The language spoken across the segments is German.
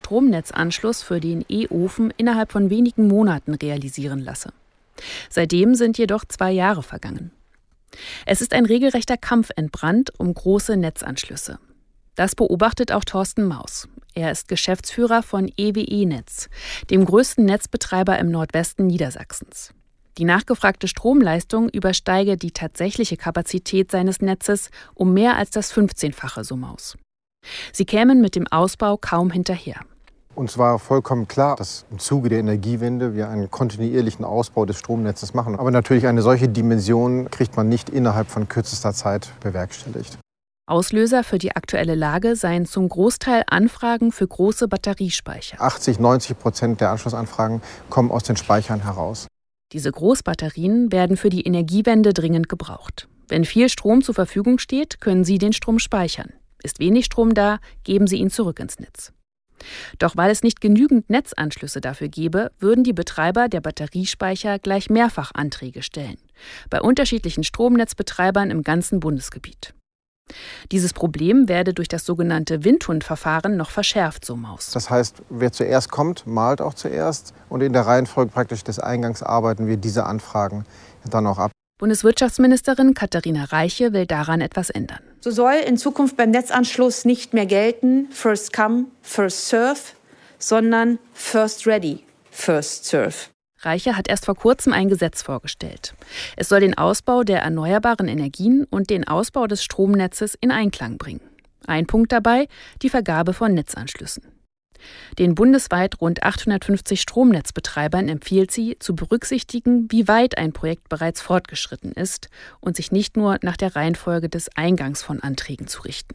Stromnetzanschluss für den E-Ofen innerhalb von wenigen Monaten realisieren lasse. Seitdem sind jedoch 2 Jahre vergangen. Es ist ein regelrechter Kampf entbrannt um große Netzanschlüsse. Das beobachtet auch Thorsten Maus. Er ist Geschäftsführer von EWE Netz, dem größten Netzbetreiber im Nordwesten Niedersachsens. Die nachgefragte Stromleistung übersteige die tatsächliche Kapazität seines Netzes um mehr als das 15-fache, so Maus. Sie kämen mit dem Ausbau kaum hinterher. Uns war vollkommen klar, dass im Zuge der Energiewende wir einen kontinuierlichen Ausbau des Stromnetzes machen. Aber natürlich eine solche Dimension kriegt man nicht innerhalb von kürzester Zeit bewerkstelligt. Auslöser für die aktuelle Lage seien zum Großteil Anfragen für große Batteriespeicher. 80-90% der Anschlussanfragen kommen aus den Speichern heraus. Diese Großbatterien werden für die Energiewende dringend gebraucht. Wenn viel Strom zur Verfügung steht, können sie den Strom speichern. Ist wenig Strom da, geben sie ihn zurück ins Netz. Doch weil es nicht genügend Netzanschlüsse dafür gäbe, würden die Betreiber der Batteriespeicher gleich mehrfach Anträge stellen. Bei unterschiedlichen Stromnetzbetreibern im ganzen Bundesgebiet. Dieses Problem werde durch das sogenannte Windhundverfahren noch verschärft, so Maus. Das heißt, wer zuerst kommt, malt auch zuerst. Und in der Reihenfolge praktisch des Eingangs arbeiten wir diese Anfragen dann auch ab. Bundeswirtschaftsministerin Katharina Reiche will daran etwas ändern. So soll in Zukunft beim Netzanschluss nicht mehr gelten First come, first serve, sondern First ready, first serve. Reiche hat erst vor kurzem ein Gesetz vorgestellt. Es soll den Ausbau der erneuerbaren Energien und den Ausbau des Stromnetzes in Einklang bringen. Ein Punkt dabei, die Vergabe von Netzanschlüssen. Den bundesweit rund 850 Stromnetzbetreibern empfiehlt sie, zu berücksichtigen, wie weit ein Projekt bereits fortgeschritten ist und sich nicht nur nach der Reihenfolge des Eingangs von Anträgen zu richten.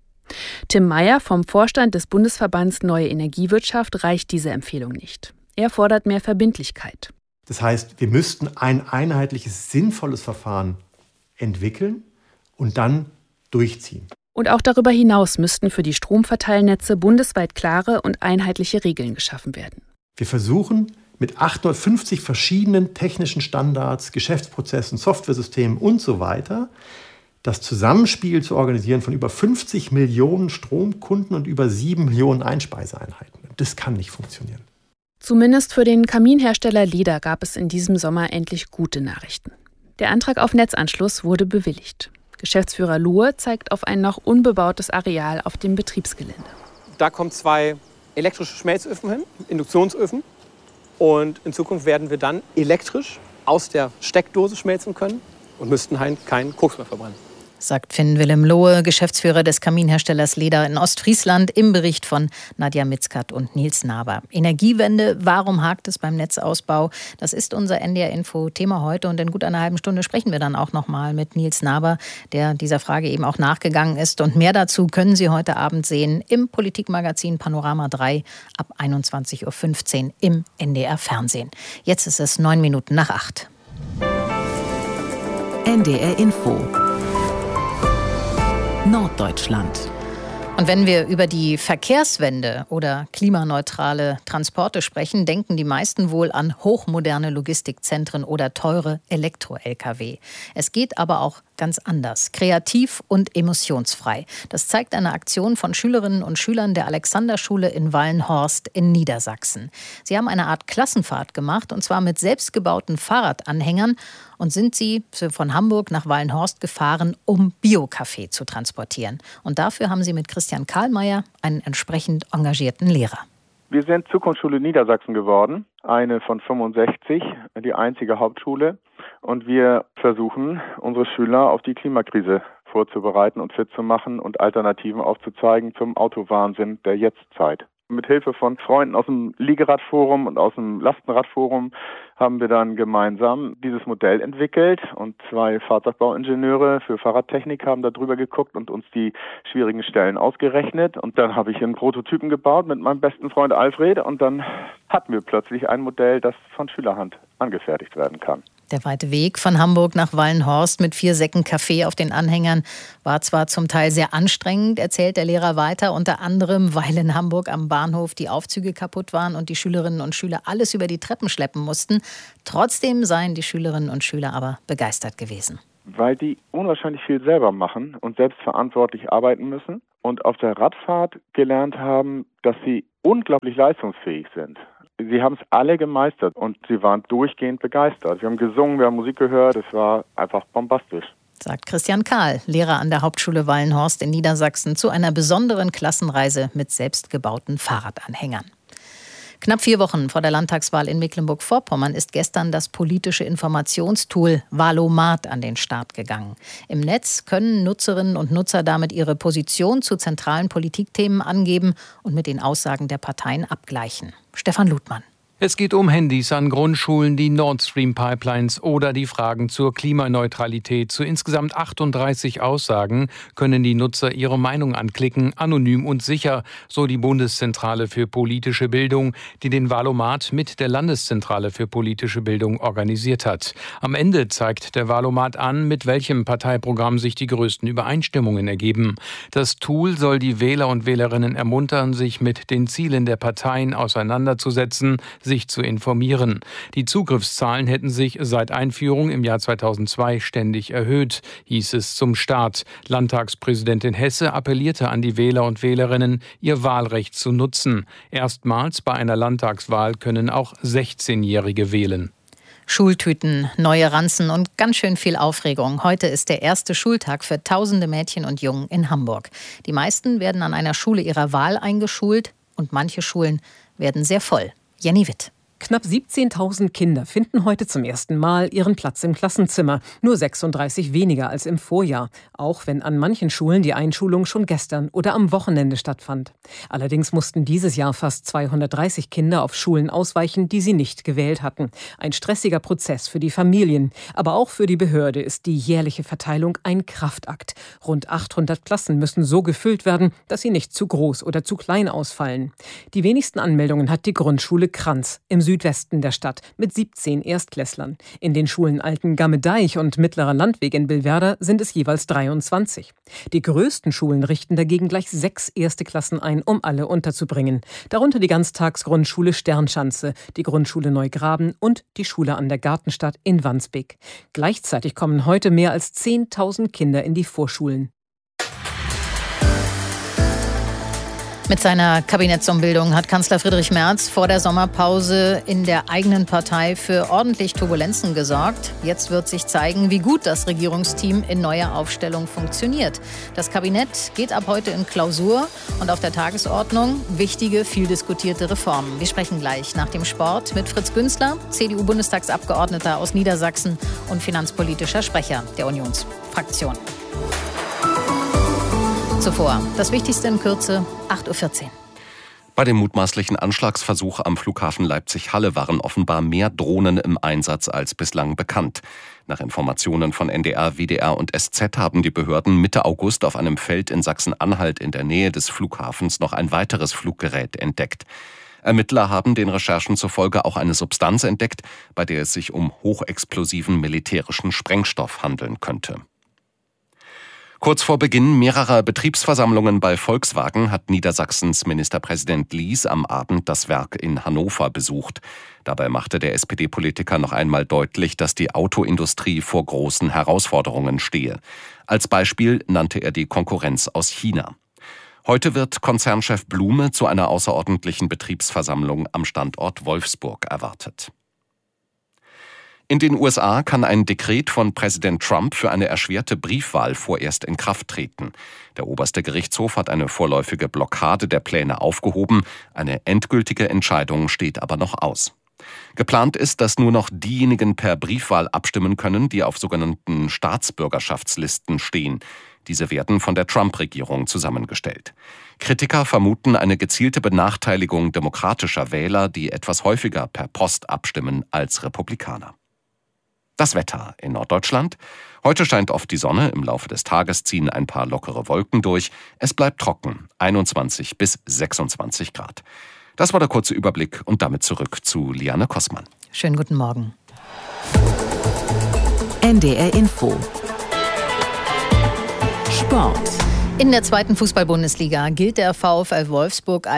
Tim Meyer vom Vorstand des Bundesverbands Neue Energiewirtschaft reicht diese Empfehlung nicht. Er fordert mehr Verbindlichkeit. Das heißt, wir müssten ein einheitliches, sinnvolles Verfahren entwickeln und dann durchziehen. Und auch darüber hinaus müssten für die Stromverteilnetze bundesweit klare und einheitliche Regeln geschaffen werden. Wir versuchen mit 850 verschiedenen technischen Standards, Geschäftsprozessen, Softwaresystemen und so weiter das Zusammenspiel zu organisieren von über 50 Millionen Stromkunden und über 7 Millionen Einspeiseeinheiten. Das kann nicht funktionieren. Zumindest für den Kaminhersteller Leder gab es in diesem Sommer endlich gute Nachrichten. Der Antrag auf Netzanschluss wurde bewilligt. Geschäftsführer Lohe zeigt auf ein noch unbebautes Areal auf dem Betriebsgelände. Da kommen 2 elektrische Schmelzöfen hin, Induktionsöfen. Und in Zukunft werden wir dann elektrisch aus der Steckdose schmelzen können und müssten keinen Koks mehr verbrennen. Sagt Finn-Willem Lohe, Geschäftsführer des Kaminherstellers Leder in Ostfriesland, im Bericht von Nadja Mitzkat und Nils Naber. Energiewende, warum hakt es beim Netzausbau? Das ist unser NDR-Info-Thema heute und in gut einer halben Stunde sprechen wir dann auch nochmal mit Nils Naber, der dieser Frage eben auch nachgegangen ist. Und mehr dazu können Sie heute Abend sehen im Politikmagazin Panorama 3 ab 21.15 Uhr im NDR-Fernsehen. Jetzt ist es 8:09. NDR-Info Norddeutschland. Und wenn wir über die Verkehrswende oder klimaneutrale Transporte sprechen, denken die meisten wohl an hochmoderne Logistikzentren oder teure Elektro-Lkw. Es geht aber auch ganz anders, kreativ und emissionsfrei. Das zeigt eine Aktion von Schülerinnen und Schülern der Alexanderschule in Wallenhorst in Niedersachsen. Sie haben eine Art Klassenfahrt gemacht, und zwar mit selbstgebauten Fahrradanhängern, und sind sie von Hamburg nach Wallenhorst gefahren, um Bio-Kaffee zu transportieren. Und dafür haben sie mit Christian Karlmeier einen entsprechend engagierten Lehrer. Wir sind Zukunftsschule Niedersachsen geworden, eine von 65, die einzige Hauptschule. Und wir versuchen, unsere Schüler auf die Klimakrise vorzubereiten und fit zu machen und Alternativen aufzuzeigen zum Autowahnsinn der Jetztzeit. Mit Hilfe von Freunden aus dem Liegeradforum und aus dem Lastenradforum haben wir dann gemeinsam dieses Modell entwickelt, und 2 Fahrzeugbauingenieure für Fahrradtechnik haben da drüber geguckt und uns die schwierigen Stellen ausgerechnet. Und dann habe ich einen Prototypen gebaut mit meinem besten Freund Alfred, und dann hatten wir plötzlich ein Modell, das von Schülerhand angefertigt werden kann. Der weite Weg von Hamburg nach Wallenhorst mit 4 Säcken Kaffee auf den Anhängern war zwar zum Teil sehr anstrengend, erzählt der Lehrer weiter, unter anderem, weil in Hamburg am Bahnhof die Aufzüge kaputt waren und die Schülerinnen und Schüler alles über die Treppen schleppen mussten. Trotzdem seien die Schülerinnen und Schüler aber begeistert gewesen. Weil die unwahrscheinlich viel selber machen und selbstverantwortlich arbeiten müssen und auf der Radfahrt gelernt haben, dass sie unglaublich leistungsfähig sind. Sie haben es alle gemeistert und sie waren durchgehend begeistert. Wir haben gesungen, wir haben Musik gehört, es war einfach bombastisch. Sagt Christian Kahl, Lehrer an der Hauptschule Wallenhorst in Niedersachsen, zu einer besonderen Klassenreise mit selbstgebauten Fahrradanhängern. Knapp 4 Wochen vor der Landtagswahl in Mecklenburg-Vorpommern ist gestern das politische Informationstool Wahlomat an den Start gegangen. Im Netz können Nutzerinnen und Nutzer damit ihre Position zu zentralen Politikthemen angeben und mit den Aussagen der Parteien abgleichen. Stefan Ludmann. Es geht um Handys an Grundschulen, die Nord Stream Pipelines oder die Fragen zur Klimaneutralität. Zu insgesamt 38 Aussagen können die Nutzer ihre Meinung anklicken, anonym und sicher, so die Bundeszentrale für politische Bildung, die den Wahlomat mit der Landeszentrale für politische Bildung organisiert hat. Am Ende zeigt der Wahlomat an, mit welchem Parteiprogramm sich die größten Übereinstimmungen ergeben. Das Tool soll die Wähler und Wählerinnen ermuntern, sich mit den Zielen der Parteien auseinanderzusetzen, sich zu informieren. Die Zugriffszahlen hätten sich seit Einführung im Jahr 2002 ständig erhöht, hieß es zum Start. Landtagspräsidentin Hesse appellierte an die Wähler und Wählerinnen, ihr Wahlrecht zu nutzen. Erstmals bei einer Landtagswahl können auch 16-Jährige wählen. Schultüten, neue Ranzen und ganz schön viel Aufregung. Heute ist der erste Schultag für tausende Mädchen und Jungen in Hamburg. Die meisten werden an einer Schule ihrer Wahl eingeschult und manche Schulen werden sehr voll. Jenny Witt. Knapp 17.000 Kinder finden heute zum ersten Mal ihren Platz im Klassenzimmer. Nur 36 weniger als im Vorjahr. Auch wenn an manchen Schulen die Einschulung schon gestern oder am Wochenende stattfand. Allerdings mussten dieses Jahr fast 230 Kinder auf Schulen ausweichen, die sie nicht gewählt hatten. Ein stressiger Prozess für die Familien. Aber auch für die Behörde ist die jährliche Verteilung ein Kraftakt. Rund 800 Klassen müssen so gefüllt werden, dass sie nicht zu groß oder zu klein ausfallen. Die wenigsten Anmeldungen hat die Grundschule Kranz im Südwesten der Stadt mit 17 Erstklässlern. In den Schulen Alten-Gamme-Deich und Mittlerer Landweg in Billwerder sind es jeweils 23. Die größten Schulen richten dagegen gleich 6 erste Klassen ein, um alle unterzubringen. Darunter die Ganztagsgrundschule Sternschanze, die Grundschule Neugraben und die Schule an der Gartenstadt in Wandsbek. Gleichzeitig kommen heute mehr als 10.000 Kinder in die Vorschulen. Mit seiner Kabinettsumbildung hat Kanzler Friedrich Merz vor der Sommerpause in der eigenen Partei für ordentlich Turbulenzen gesorgt. Jetzt wird sich zeigen, wie gut das Regierungsteam in neuer Aufstellung funktioniert. Das Kabinett geht ab heute in Klausur und auf der Tagesordnung wichtige, viel diskutierte Reformen. Wir sprechen gleich nach dem Sport mit Fritz Günzler, CDU-Bundestagsabgeordneter aus Niedersachsen und finanzpolitischer Sprecher der Unionsfraktion. Zuvor das Wichtigste in Kürze, 8.14 Uhr. Bei dem mutmaßlichen Anschlagsversuch am Flughafen Leipzig-Halle waren offenbar mehr Drohnen im Einsatz als bislang bekannt. Nach Informationen von NDR, WDR und SZ haben die Behörden Mitte August auf einem Feld in Sachsen-Anhalt in der Nähe des Flughafens noch ein weiteres Fluggerät entdeckt. Ermittler haben den Recherchen zufolge auch eine Substanz entdeckt, bei der es sich um hochexplosiven militärischen Sprengstoff handeln könnte. Kurz vor Beginn mehrerer Betriebsversammlungen bei Volkswagen hat Niedersachsens Ministerpräsident Lies am Abend das Werk in Hannover besucht. Dabei machte der SPD-Politiker noch einmal deutlich, dass die Autoindustrie vor großen Herausforderungen stehe. Als Beispiel nannte er die Konkurrenz aus China. Heute wird Konzernchef Blume zu einer außerordentlichen Betriebsversammlung am Standort Wolfsburg erwartet. In den USA kann ein Dekret von Präsident Trump für eine erschwerte Briefwahl vorerst in Kraft treten. Der oberste Gerichtshof hat eine vorläufige Blockade der Pläne aufgehoben. Eine endgültige Entscheidung steht aber noch aus. Geplant ist, dass nur noch diejenigen per Briefwahl abstimmen können, die auf sogenannten Staatsbürgerschaftslisten stehen. Diese werden von der Trump-Regierung zusammengestellt. Kritiker vermuten eine gezielte Benachteiligung demokratischer Wähler, die etwas häufiger per Post abstimmen als Republikaner. Das Wetter in Norddeutschland. Heute scheint oft die Sonne, im Laufe des Tages ziehen ein paar lockere Wolken durch. Es bleibt trocken, 21 bis 26 Grad. Das war der kurze Überblick und damit zurück zu Liane Kossmann. Schönen guten Morgen. NDR Info. Sport. In der 2. Fußball-Bundesliga gilt der VfL Wolfsburg als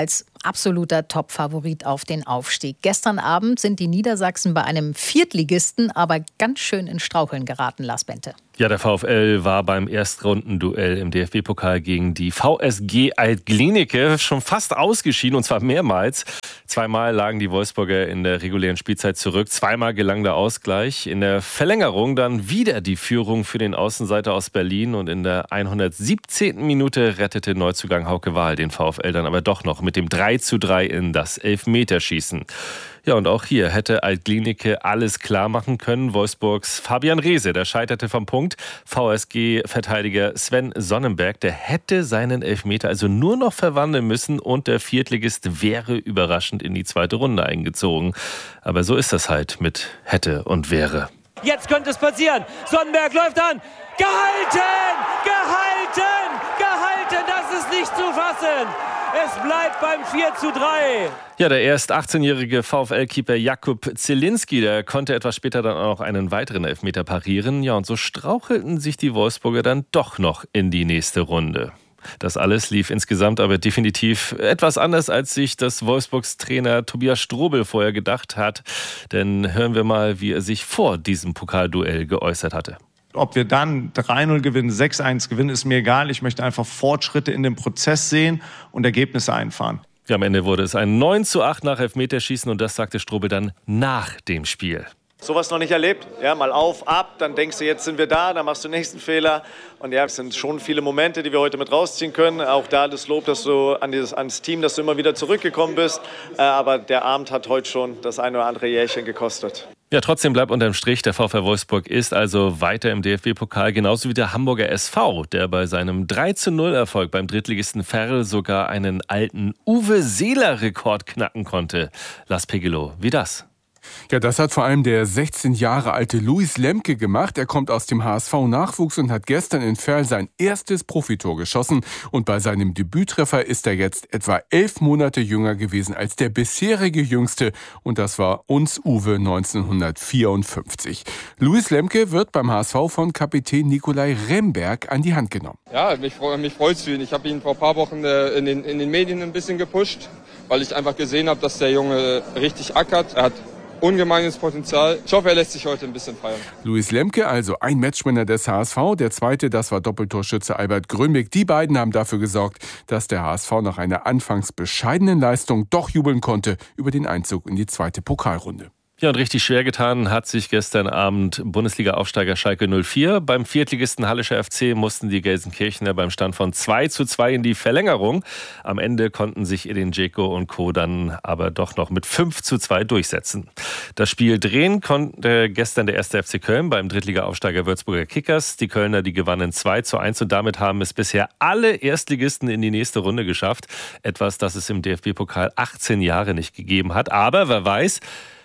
absoluter Top-Favorit auf den Aufstieg. Gestern Abend sind die Niedersachsen bei einem Viertligisten aber ganz schön in Straucheln geraten, Lars Bente. Ja, der VfL war beim Erstrundenduell im DFB-Pokal gegen die VSG Alt-Glienicke schon fast ausgeschieden, und zwar mehrmals. Zweimal lagen die Wolfsburger in der regulären Spielzeit zurück, zweimal gelang der Ausgleich. In der Verlängerung dann wieder die Führung für den Außenseiter aus Berlin und in der 117. Minute rettete Neuzugang Hauke Wahl den VfL dann aber doch noch mit dem 3:3 in das Elfmeterschießen. Ja, und auch hier hätte Alt-Glienicke alles klar machen können. Wolfsburgs Fabian Reese, der scheiterte vom Punkt. VSG-Verteidiger Sven Sonnenberg, der hätte seinen Elfmeter also nur noch verwandeln müssen und der Viertligist wäre überraschend in die zweite Runde eingezogen. Aber so ist das halt mit hätte und wäre. Jetzt könnte es passieren. Sonnenberg läuft an. Gehalten! Gehalten! Gehalten! Das ist nicht zu fassen. Es bleibt beim 4:3. Ja, der erst 18-jährige VfL-Keeper Jakub Zielinski, der konnte etwas später dann auch noch einen weiteren Elfmeter parieren. Ja, und so strauchelten sich die Wolfsburger dann doch noch in die nächste Runde. Das alles lief insgesamt aber definitiv etwas anders, als sich das Wolfsburgs Trainer Tobias Strobel vorher gedacht hat. Denn hören wir mal, wie er sich vor diesem Pokalduell geäußert hatte. Ob wir dann 3:0 gewinnen, 6:1 gewinnen, ist mir egal. Ich möchte einfach Fortschritte in dem Prozess sehen und Ergebnisse einfahren. Ja, am Ende wurde es ein 9:8 nach Elfmeterschießen und das sagte Strobel dann nach dem Spiel. Sowas noch nicht erlebt. Ja, mal auf, ab, dann denkst du, jetzt sind wir da, dann machst du den nächsten Fehler. Und ja, es sind schon viele Momente, die wir heute mit rausziehen können. Auch da das Lob, dass du ans Team, dass du immer wieder zurückgekommen bist. Aber der Abend hat heute schon das ein oder andere Jährchen gekostet. Ja, trotzdem bleibt unterm Strich, der VfL Wolfsburg ist also weiter im DFB-Pokal, genauso wie der Hamburger SV, der bei seinem 3:0-Erfolg beim Drittligisten Ferl sogar einen alten Uwe-Seeler-Rekord knacken konnte. Lars Pegelow, wie das? Ja, das hat vor allem der 16 Jahre alte Luis Lemke gemacht. Er kommt aus dem HSV-Nachwuchs und hat gestern in Ferl sein erstes Profitor geschossen. Und bei seinem Debüttreffer ist er jetzt etwa 11 Monate jünger gewesen als der bisherige Jüngste. Und das war uns Uwe 1954. Luis Lemke wird beim HSV von Kapitän Nikolai Remberg an die Hand genommen. Ja, mich freut es für ihn. Ich habe ihn vor ein paar Wochen in den Medien ein bisschen gepusht, weil ich einfach gesehen habe, dass der Junge richtig ackert. Er hat ungemeines Potenzial. Ich hoffe, er lässt sich heute ein bisschen feiern. Luis Lemke, also ein Matchwinner des HSV. Der zweite, das war Doppeltorschütze Albert Grönbeck. Die beiden haben dafür gesorgt, dass der HSV nach einer anfangs bescheidenen Leistung doch jubeln konnte über den Einzug in die zweite Pokalrunde. Ja, und richtig schwer getan hat sich gestern Abend Bundesliga-Aufsteiger Schalke 04. Beim Viertligisten Hallischer FC mussten die Gelsenkirchener beim Stand von 2:2 in die Verlängerung. Am Ende konnten sich Edin Dzeko und Co. dann aber doch noch mit 5:2 durchsetzen. Das Spiel drehen konnte gestern der 1. FC Köln beim Drittliga-Aufsteiger Würzburger Kickers. Die Kölner, die gewannen 2:1 und damit haben es bisher alle Erstligisten in die nächste Runde geschafft. Etwas, das es im DFB-Pokal 18 Jahre nicht gegeben hat. Aber wer weiß,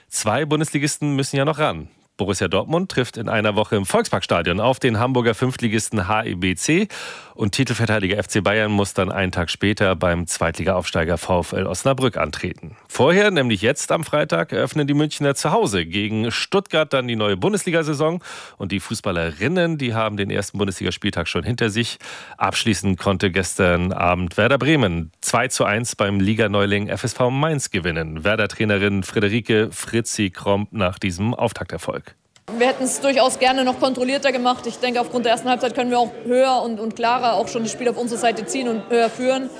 2 Bundesligisten müssen ja noch ran. Borussia Dortmund trifft in einer Woche im Volksparkstadion auf den Hamburger Fünftligisten HEBC und Titelverteidiger FC Bayern muss dann einen Tag später beim Zweitliga-Aufsteiger VfL Osnabrück antreten. Vorher, nämlich jetzt am Freitag, eröffnen die Münchner zu Hause gegen Stuttgart dann die neue Bundesliga-Saison und die Fußballerinnen, die haben den ersten Bundesligaspieltag schon hinter sich. Abschließen konnte gestern Abend Werder Bremen 2:1 beim Liganeuling FSV Mainz gewinnen. Werder-Trainerin Friederike Fritzi Kromp nach diesem Auftakterfolg. Wir hätten es durchaus gerne noch kontrollierter gemacht. Ich denke, aufgrund der ersten Halbzeit können wir auch höher und klarer auch schon das Spiel auf unsere Seite ziehen und höher führen.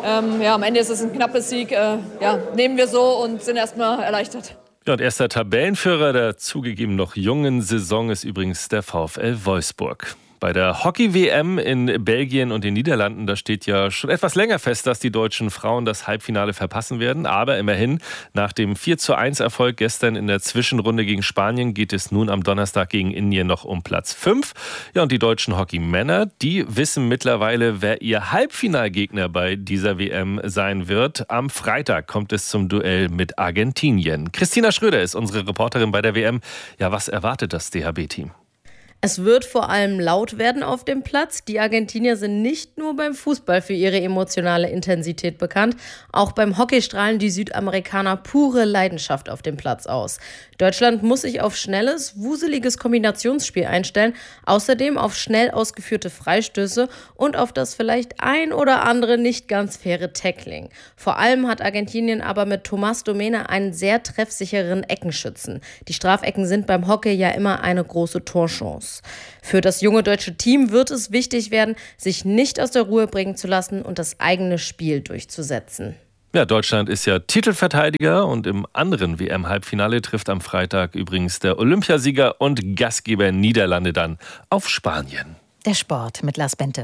Am Ende ist es ein knappes Sieg. Nehmen wir so und sind erstmal erleichtert. Ja, und erster Tabellenführer der zugegeben noch jungen Saison ist übrigens der VfL Wolfsburg. Bei der Hockey-WM in Belgien und den Niederlanden, da steht ja schon etwas länger fest, dass die deutschen Frauen das Halbfinale verpassen werden. Aber immerhin, nach dem 4:1-Erfolg gestern in der Zwischenrunde gegen Spanien geht es nun am Donnerstag gegen Indien noch um Platz 5. Ja, und die deutschen Hockeymänner, die wissen mittlerweile, wer ihr Halbfinalgegner bei dieser WM sein wird. Am Freitag kommt es zum Duell mit Argentinien. Christina Schröder ist unsere Reporterin bei der WM. Ja, was erwartet das DHB-Team? Es wird vor allem laut werden auf dem Platz. Die Argentinier sind nicht nur beim Fußball für ihre emotionale Intensität bekannt. Auch beim Hockey strahlen die Südamerikaner pure Leidenschaft auf dem Platz aus. Deutschland muss sich auf schnelles, wuseliges Kombinationsspiel einstellen, außerdem auf schnell ausgeführte Freistöße und auf das vielleicht ein oder andere nicht ganz faire Tackling. Vor allem hat Argentinien aber mit Tomás Domene einen sehr treffsicheren Eckenschützen. Die Strafecken sind beim Hockey ja immer eine große Torchance. Für das junge deutsche Team wird es wichtig werden, sich nicht aus der Ruhe bringen zu lassen und das eigene Spiel durchzusetzen. Ja, Deutschland ist ja Titelverteidiger und im anderen WM-Halbfinale trifft am Freitag übrigens der Olympiasieger und Gastgeber Niederlande dann auf Spanien. Der Sport mit Lars Bente.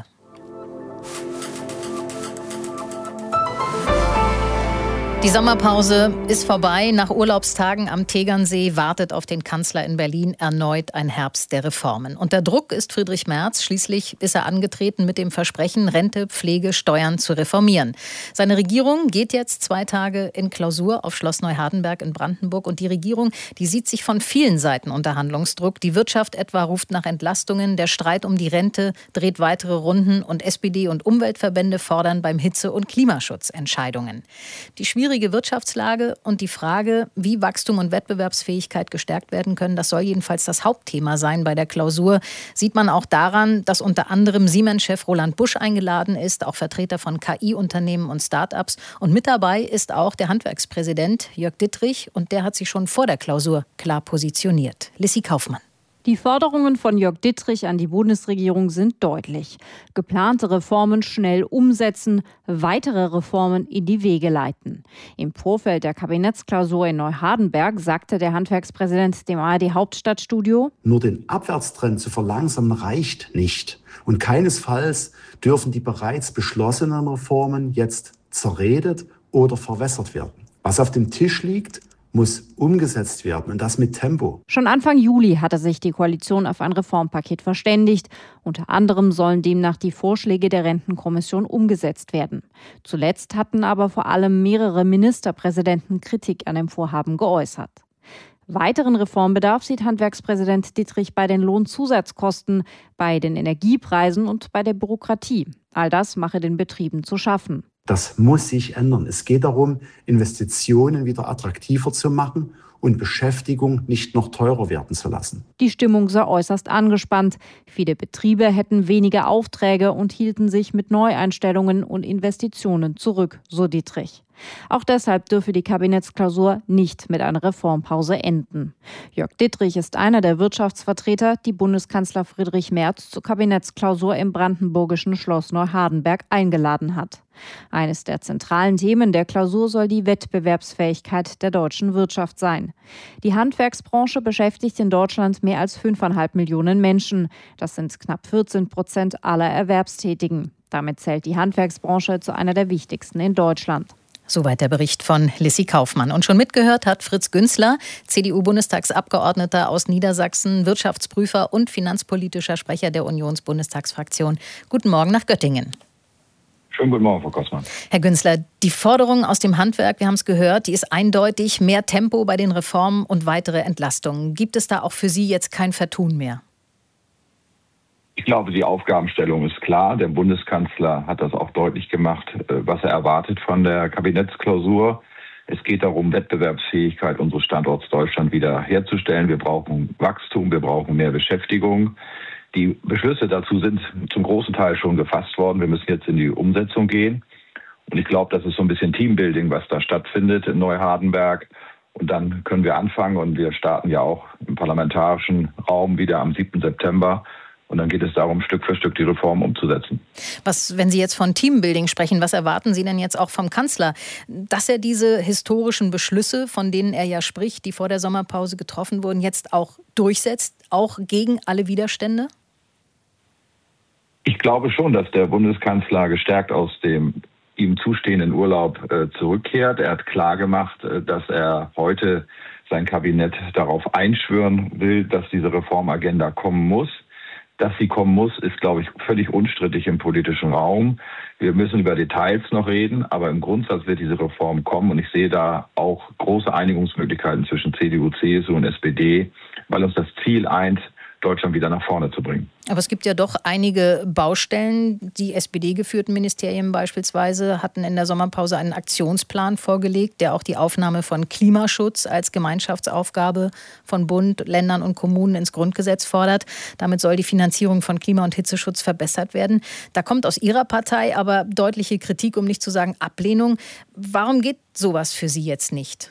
Die Sommerpause ist vorbei. Nach Urlaubstagen am Tegernsee wartet auf den Kanzler in Berlin erneut ein Herbst der Reformen. Unter Druck ist Friedrich Merz. Schließlich ist er angetreten mit dem Versprechen, Rente, Pflege, Steuern zu reformieren. Seine Regierung geht jetzt 2 Tage in Klausur auf Schloss Neuhardenberg in Brandenburg. Und die Regierung, die sieht sich von vielen Seiten unter Handlungsdruck. Die Wirtschaft etwa ruft nach Entlastungen. Der Streit um die Rente dreht weitere Runden. Und SPD und Umweltverbände fordern beim Hitze- und Klimaschutz Entscheidungen. Die schwierige Wirtschaftslage und die Frage, wie Wachstum und Wettbewerbsfähigkeit gestärkt werden können, das soll jedenfalls das Hauptthema sein bei der Klausur. Sieht man auch daran, dass unter anderem Siemens-Chef Roland Busch eingeladen ist, auch Vertreter von KI-Unternehmen und Start-ups. Und mit dabei ist auch der Handwerkspräsident Jörg Dittrich und der hat sich schon vor der Klausur klar positioniert. Lissy Kaufmann. Die Forderungen von Jörg Dittrich an die Bundesregierung sind deutlich. Geplante Reformen schnell umsetzen, weitere Reformen in die Wege leiten. Im Vorfeld der Kabinettsklausur in Neuhardenberg sagte der Handwerkspräsident dem ARD-Hauptstadtstudio: Nur den Abwärtstrend zu verlangsamen reicht nicht. Und keinesfalls dürfen die bereits beschlossenen Reformen jetzt zerredet oder verwässert werden. Was auf dem Tisch liegt, muss umgesetzt werden und das mit Tempo. Schon Anfang Juli hatte sich die Koalition auf ein Reformpaket verständigt. Unter anderem sollen demnach die Vorschläge der Rentenkommission umgesetzt werden. Zuletzt hatten aber vor allem mehrere Ministerpräsidenten Kritik an dem Vorhaben geäußert. Weiteren Reformbedarf sieht Handwerkspräsident Dittrich bei den Lohnzusatzkosten, bei den Energiepreisen und bei der Bürokratie. All das mache den Betrieben zu schaffen. Das muss sich ändern. Es geht darum, Investitionen wieder attraktiver zu machen und Beschäftigung nicht noch teurer werden zu lassen. Die Stimmung sei äußerst angespannt. Viele Betriebe hätten weniger Aufträge und hielten sich mit Neueinstellungen und Investitionen zurück, so Dittrich. Auch deshalb dürfe die Kabinettsklausur nicht mit einer Reformpause enden. Jörg Dittrich ist einer der Wirtschaftsvertreter, die Bundeskanzler Friedrich Merz zur Kabinettsklausur im brandenburgischen Schloss Neuhardenberg eingeladen hat. Eines der zentralen Themen der Klausur soll die Wettbewerbsfähigkeit der deutschen Wirtschaft sein. Die Handwerksbranche beschäftigt in Deutschland mehr als 5,5 Millionen Menschen. Das sind knapp 14% aller Erwerbstätigen. Damit zählt die Handwerksbranche zu einer der wichtigsten in Deutschland. Soweit der Bericht von Lissy Kaufmann. Und schon mitgehört hat Fritz Günzler, CDU-Bundestagsabgeordneter aus Niedersachsen, Wirtschaftsprüfer und finanzpolitischer Sprecher der Unionsbundestagsfraktion. Guten Morgen nach Göttingen. Schönen guten Morgen, Frau Kossmann. Herr Günzler, die Forderung aus dem Handwerk, wir haben es gehört, die ist eindeutig: mehr Tempo bei den Reformen und weitere Entlastungen. Gibt es da auch für Sie jetzt kein Vertun mehr? Ich glaube, die Aufgabenstellung ist klar. Der Bundeskanzler hat das auch deutlich gemacht, was er erwartet von der Kabinettsklausur. Es geht darum, Wettbewerbsfähigkeit unseres Standorts Deutschland wieder herzustellen. Wir brauchen Wachstum, wir brauchen mehr Beschäftigung. Die Beschlüsse dazu sind zum großen Teil schon gefasst worden. Wir müssen jetzt in die Umsetzung gehen. Und ich glaube, das ist so ein bisschen Teambuilding, was da stattfindet in Neuhardenberg. Und dann können wir anfangen, und wir starten ja auch im parlamentarischen Raum wieder am 7. September. Und dann geht es darum, Stück für Stück die Reformen umzusetzen. Wenn Sie jetzt von Teambuilding sprechen, was erwarten Sie denn jetzt auch vom Kanzler? Dass er diese historischen Beschlüsse, von denen er ja spricht, die vor der Sommerpause getroffen wurden, jetzt auch durchsetzt, auch gegen alle Widerstände? Ich glaube schon, dass der Bundeskanzler gestärkt aus dem ihm zustehenden Urlaub zurückkehrt. Er hat klargemacht, dass er heute sein Kabinett darauf einschwören will, dass diese Reformagenda kommen muss. Dass sie kommen muss, ist, glaube ich, völlig unstrittig im politischen Raum. Wir müssen über Details noch reden, aber im Grundsatz wird diese Reform kommen. Und ich sehe da auch große Einigungsmöglichkeiten zwischen CDU, CSU und SPD, weil uns das Ziel eint, Deutschland wieder nach vorne zu bringen. Aber es gibt ja doch einige Baustellen. Die SPD-geführten Ministerien beispielsweise hatten in der Sommerpause einen Aktionsplan vorgelegt, der auch die Aufnahme von Klimaschutz als Gemeinschaftsaufgabe von Bund, Ländern und Kommunen ins Grundgesetz fordert. Damit soll die Finanzierung von Klima- und Hitzeschutz verbessert werden. Da kommt aus Ihrer Partei aber deutliche Kritik, um nicht zu sagen Ablehnung. Warum geht sowas für Sie jetzt nicht?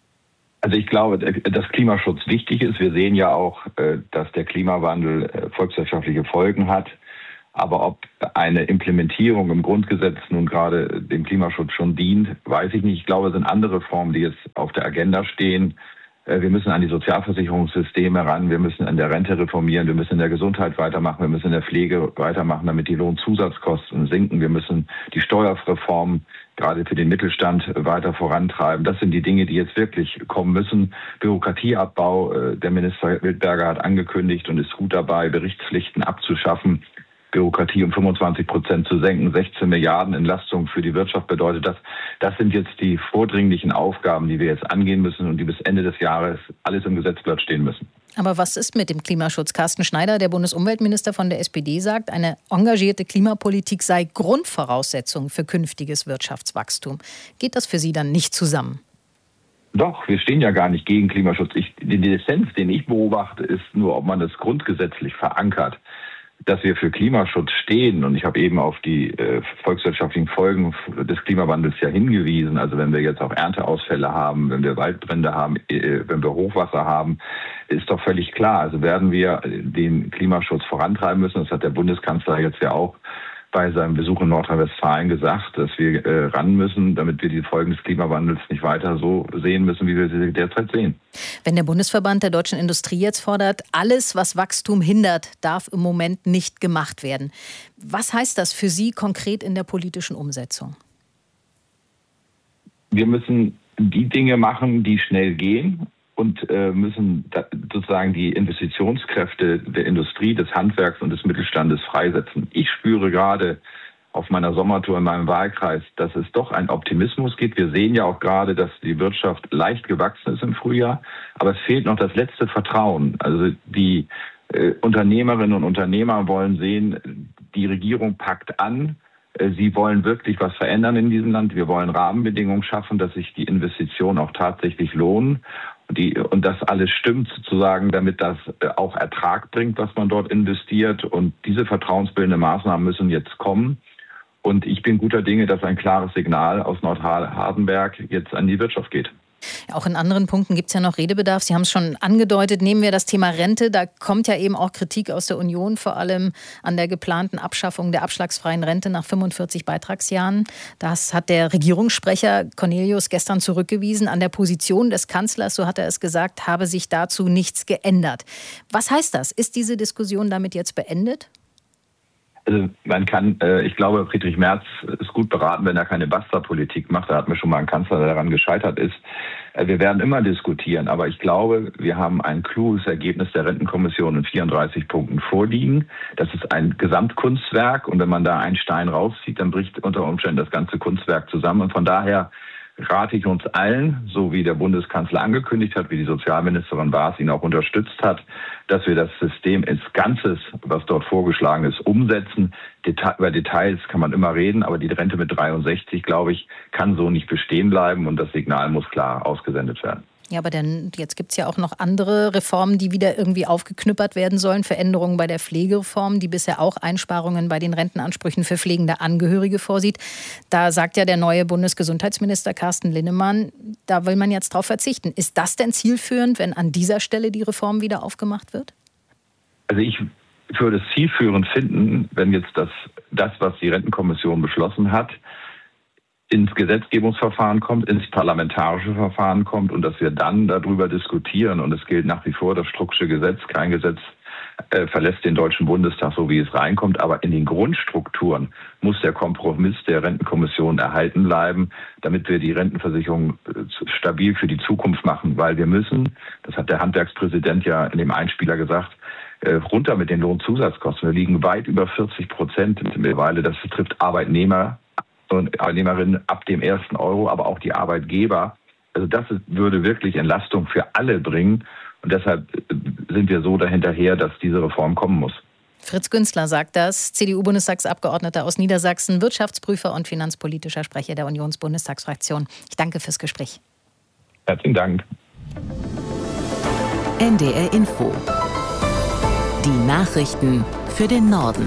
Also ich glaube, dass Klimaschutz wichtig ist. Wir sehen ja auch, dass der Klimawandel volkswirtschaftliche Folgen hat. Aber ob eine Implementierung im Grundgesetz nun gerade dem Klimaschutz schon dient, weiß ich nicht. Ich glaube, es sind andere Reformen, die jetzt auf der Agenda stehen. Wir müssen an die Sozialversicherungssysteme ran, wir müssen an der Rente reformieren, wir müssen in der Gesundheit weitermachen, wir müssen in der Pflege weitermachen, damit die Lohnzusatzkosten sinken. Wir müssen die Steuerreform gerade für den Mittelstand weiter vorantreiben. Das sind die Dinge, die jetzt wirklich kommen müssen. Bürokratieabbau, der Minister Wildberger hat angekündigt und ist gut dabei, Berichtspflichten abzuschaffen. Bürokratie um 25% zu senken, 16 Milliarden Entlastung für die Wirtschaft bedeutet das. Das sind jetzt die vordringlichen Aufgaben, die wir jetzt angehen müssen und die bis Ende des Jahres alles im Gesetzblatt stehen müssen. Aber was ist mit dem Klimaschutz? Carsten Schneider, der Bundesumweltminister von der SPD, sagt, eine engagierte Klimapolitik sei Grundvoraussetzung für künftiges Wirtschaftswachstum. Geht das für Sie dann nicht zusammen? Doch, wir stehen ja gar nicht gegen Klimaschutz. Den Dissens, den ich beobachte, ist nur, ob man das grundgesetzlich verankert. Dass wir für Klimaschutz stehen, und ich habe eben auf die volkswirtschaftlichen Folgen des Klimawandels ja hingewiesen, also wenn wir jetzt auch Ernteausfälle haben, wenn wir Waldbrände haben, wenn wir Hochwasser haben, ist doch völlig klar. Also werden wir den Klimaschutz vorantreiben müssen. Das hat der Bundeskanzler jetzt ja auch bei seinem Besuch in Nordrhein-Westfalen gesagt, dass wir ran müssen, damit wir die Folgen des Klimawandels nicht weiter so sehen müssen, wie wir sie derzeit sehen. Wenn der Bundesverband der deutschen Industrie jetzt fordert, alles, was Wachstum hindert, darf im Moment nicht gemacht werden. Was heißt das für Sie konkret in der politischen Umsetzung? Wir müssen die Dinge machen, die schnell gehen. Und müssen sozusagen die Investitionskräfte der Industrie, des Handwerks und des Mittelstandes freisetzen. Ich spüre gerade auf meiner Sommertour in meinem Wahlkreis, dass es doch einen Optimismus gibt. Wir sehen ja auch gerade, dass die Wirtschaft leicht gewachsen ist im Frühjahr. Aber es fehlt noch das letzte Vertrauen. Also die Unternehmerinnen und Unternehmer wollen sehen, die Regierung packt an. Sie wollen wirklich was verändern in diesem Land. Wir wollen Rahmenbedingungen schaffen, dass sich die Investitionen auch tatsächlich lohnen. Und das alles stimmt sozusagen, damit das auch Ertrag bringt, was man dort investiert. Und diese vertrauensbildenden Maßnahmen müssen jetzt kommen. Und ich bin guter Dinge, dass ein klares Signal aus Nordhardenberg jetzt an die Wirtschaft geht. Auch in anderen Punkten gibt es ja noch Redebedarf. Sie haben es schon angedeutet. Nehmen wir das Thema Rente. Da kommt ja eben auch Kritik aus der Union, vor allem an der geplanten Abschaffung der abschlagsfreien Rente nach 45 Beitragsjahren. Das hat der Regierungssprecher Cornelius gestern zurückgewiesen. An der Position des Kanzlers, so hat er es gesagt, habe sich dazu nichts geändert. Was heißt das? Ist diese Diskussion damit jetzt beendet? Also man kann, ich glaube, Friedrich Merz ist gut beraten, wenn er keine Basta-Politik macht. Da hat mir schon mal ein Kanzler, der daran gescheitert ist. Wir werden immer diskutieren, aber ich glaube, wir haben ein kluges Ergebnis der Rentenkommission in 34 Punkten vorliegen. Das ist ein Gesamtkunstwerk und wenn man da einen Stein rauszieht, dann bricht unter Umständen das ganze Kunstwerk zusammen. Und von daher rate ich uns allen, so wie der Bundeskanzler angekündigt hat, wie die Sozialministerin Baas ihn auch unterstützt hat, dass wir das System ins Ganzes, was dort vorgeschlagen ist, umsetzen. Über Details kann man immer reden, aber die Rente mit 63, glaube ich, kann so nicht bestehen bleiben und das Signal muss klar ausgesendet werden. Ja, aber dann, jetzt gibt es ja auch noch andere Reformen, die wieder irgendwie aufgeknüppert werden sollen. Veränderungen bei der Pflegereform, die bisher auch Einsparungen bei den Rentenansprüchen für pflegende Angehörige vorsieht. Da sagt ja der neue Bundesgesundheitsminister Carsten Linnemann, da will man jetzt drauf verzichten. Ist das denn zielführend, wenn an dieser Stelle die Reform wieder aufgemacht wird? Also ich würde es zielführend finden, wenn jetzt das, was die Rentenkommission beschlossen hat, ins Gesetzgebungsverfahren kommt, ins parlamentarische Verfahren kommt und dass wir dann darüber diskutieren. Und es gilt nach wie vor das Strucksche Gesetz. Kein Gesetz verlässt den Deutschen Bundestag so, wie es reinkommt. Aber in den Grundstrukturen muss der Kompromiss der Rentenkommission erhalten bleiben, damit wir die Rentenversicherung stabil für die Zukunft machen. Weil wir müssen, das hat der Handwerkspräsident ja in dem Einspieler gesagt, runter mit den Lohnzusatzkosten. Wir liegen weit über 40% mittlerweile. Das betrifft Arbeitnehmer und Arbeitnehmerinnen ab dem ersten Euro, aber auch die Arbeitgeber. Also das würde wirklich Entlastung für alle bringen. Und deshalb sind wir so dahinterher, dass diese Reform kommen muss. Fritz Günzler sagt das, CDU-Bundestagsabgeordneter aus Niedersachsen, Wirtschaftsprüfer und finanzpolitischer Sprecher der Unionsbundestagsfraktion. Ich danke fürs Gespräch. Herzlichen Dank. NDR Info. Die Nachrichten für den Norden.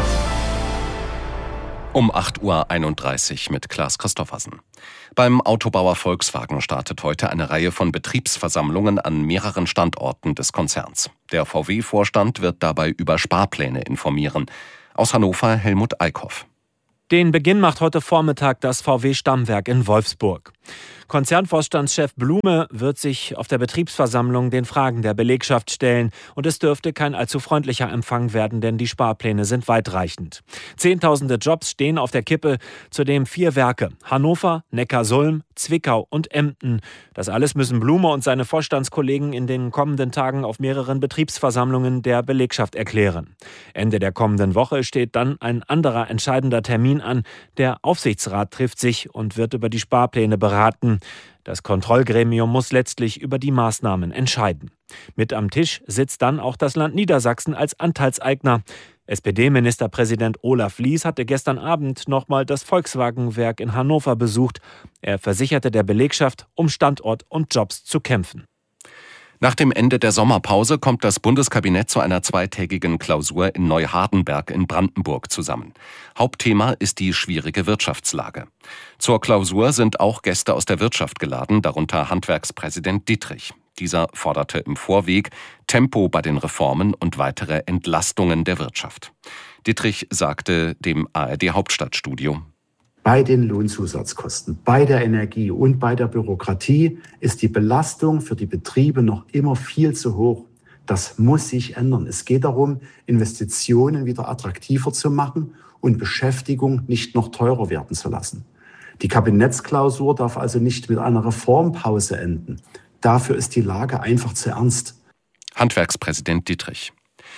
Um 8.31 Uhr mit Klaas Christoffersen. Beim Autobauer Volkswagen startet heute eine Reihe von Betriebsversammlungen an mehreren Standorten des Konzerns. Der VW-Vorstand wird dabei über Sparpläne informieren. Aus Hannover Helmut Eickhoff. Den Beginn macht heute Vormittag das VW-Stammwerk in Wolfsburg. Konzernvorstandschef Blume wird sich auf der Betriebsversammlung den Fragen der Belegschaft stellen. Und es dürfte kein allzu freundlicher Empfang werden, denn die Sparpläne sind weitreichend. Zehntausende Jobs stehen auf der Kippe, zudem 4 Werke: Hannover, Neckarsulm, Zwickau und Emden. Das alles müssen Blume und seine Vorstandskollegen in den kommenden Tagen auf mehreren Betriebsversammlungen der Belegschaft erklären. Ende der kommenden Woche steht dann ein anderer entscheidender Termin an. Der Aufsichtsrat trifft sich und wird über die Sparpläne beraten. Das Kontrollgremium muss letztlich über die Maßnahmen entscheiden. Mit am Tisch sitzt dann auch das Land Niedersachsen als Anteilseigner. SPD-Ministerpräsident Olaf Lies hatte gestern Abend nochmal das Volkswagenwerk in Hannover besucht. Er versicherte der Belegschaft, um Standort und Jobs zu kämpfen. Nach dem Ende der Sommerpause kommt das Bundeskabinett zu einer zweitägigen Klausur in Neuhardenberg in Brandenburg zusammen. Hauptthema ist die schwierige Wirtschaftslage. Zur Klausur sind auch Gäste aus der Wirtschaft geladen, darunter Handwerkspräsident Dittrich. Dieser forderte im Vorweg Tempo bei den Reformen und weitere Entlastungen der Wirtschaft. Dittrich sagte dem ARD-Hauptstadtstudio: Bei den Lohnzusatzkosten, bei der Energie und bei der Bürokratie ist die Belastung für die Betriebe noch immer viel zu hoch. Das muss sich ändern. Es geht darum, Investitionen wieder attraktiver zu machen und Beschäftigung nicht noch teurer werden zu lassen. Die Kabinettsklausur darf also nicht mit einer Reformpause enden. Dafür ist die Lage einfach zu ernst. Handwerkspräsident Dittrich.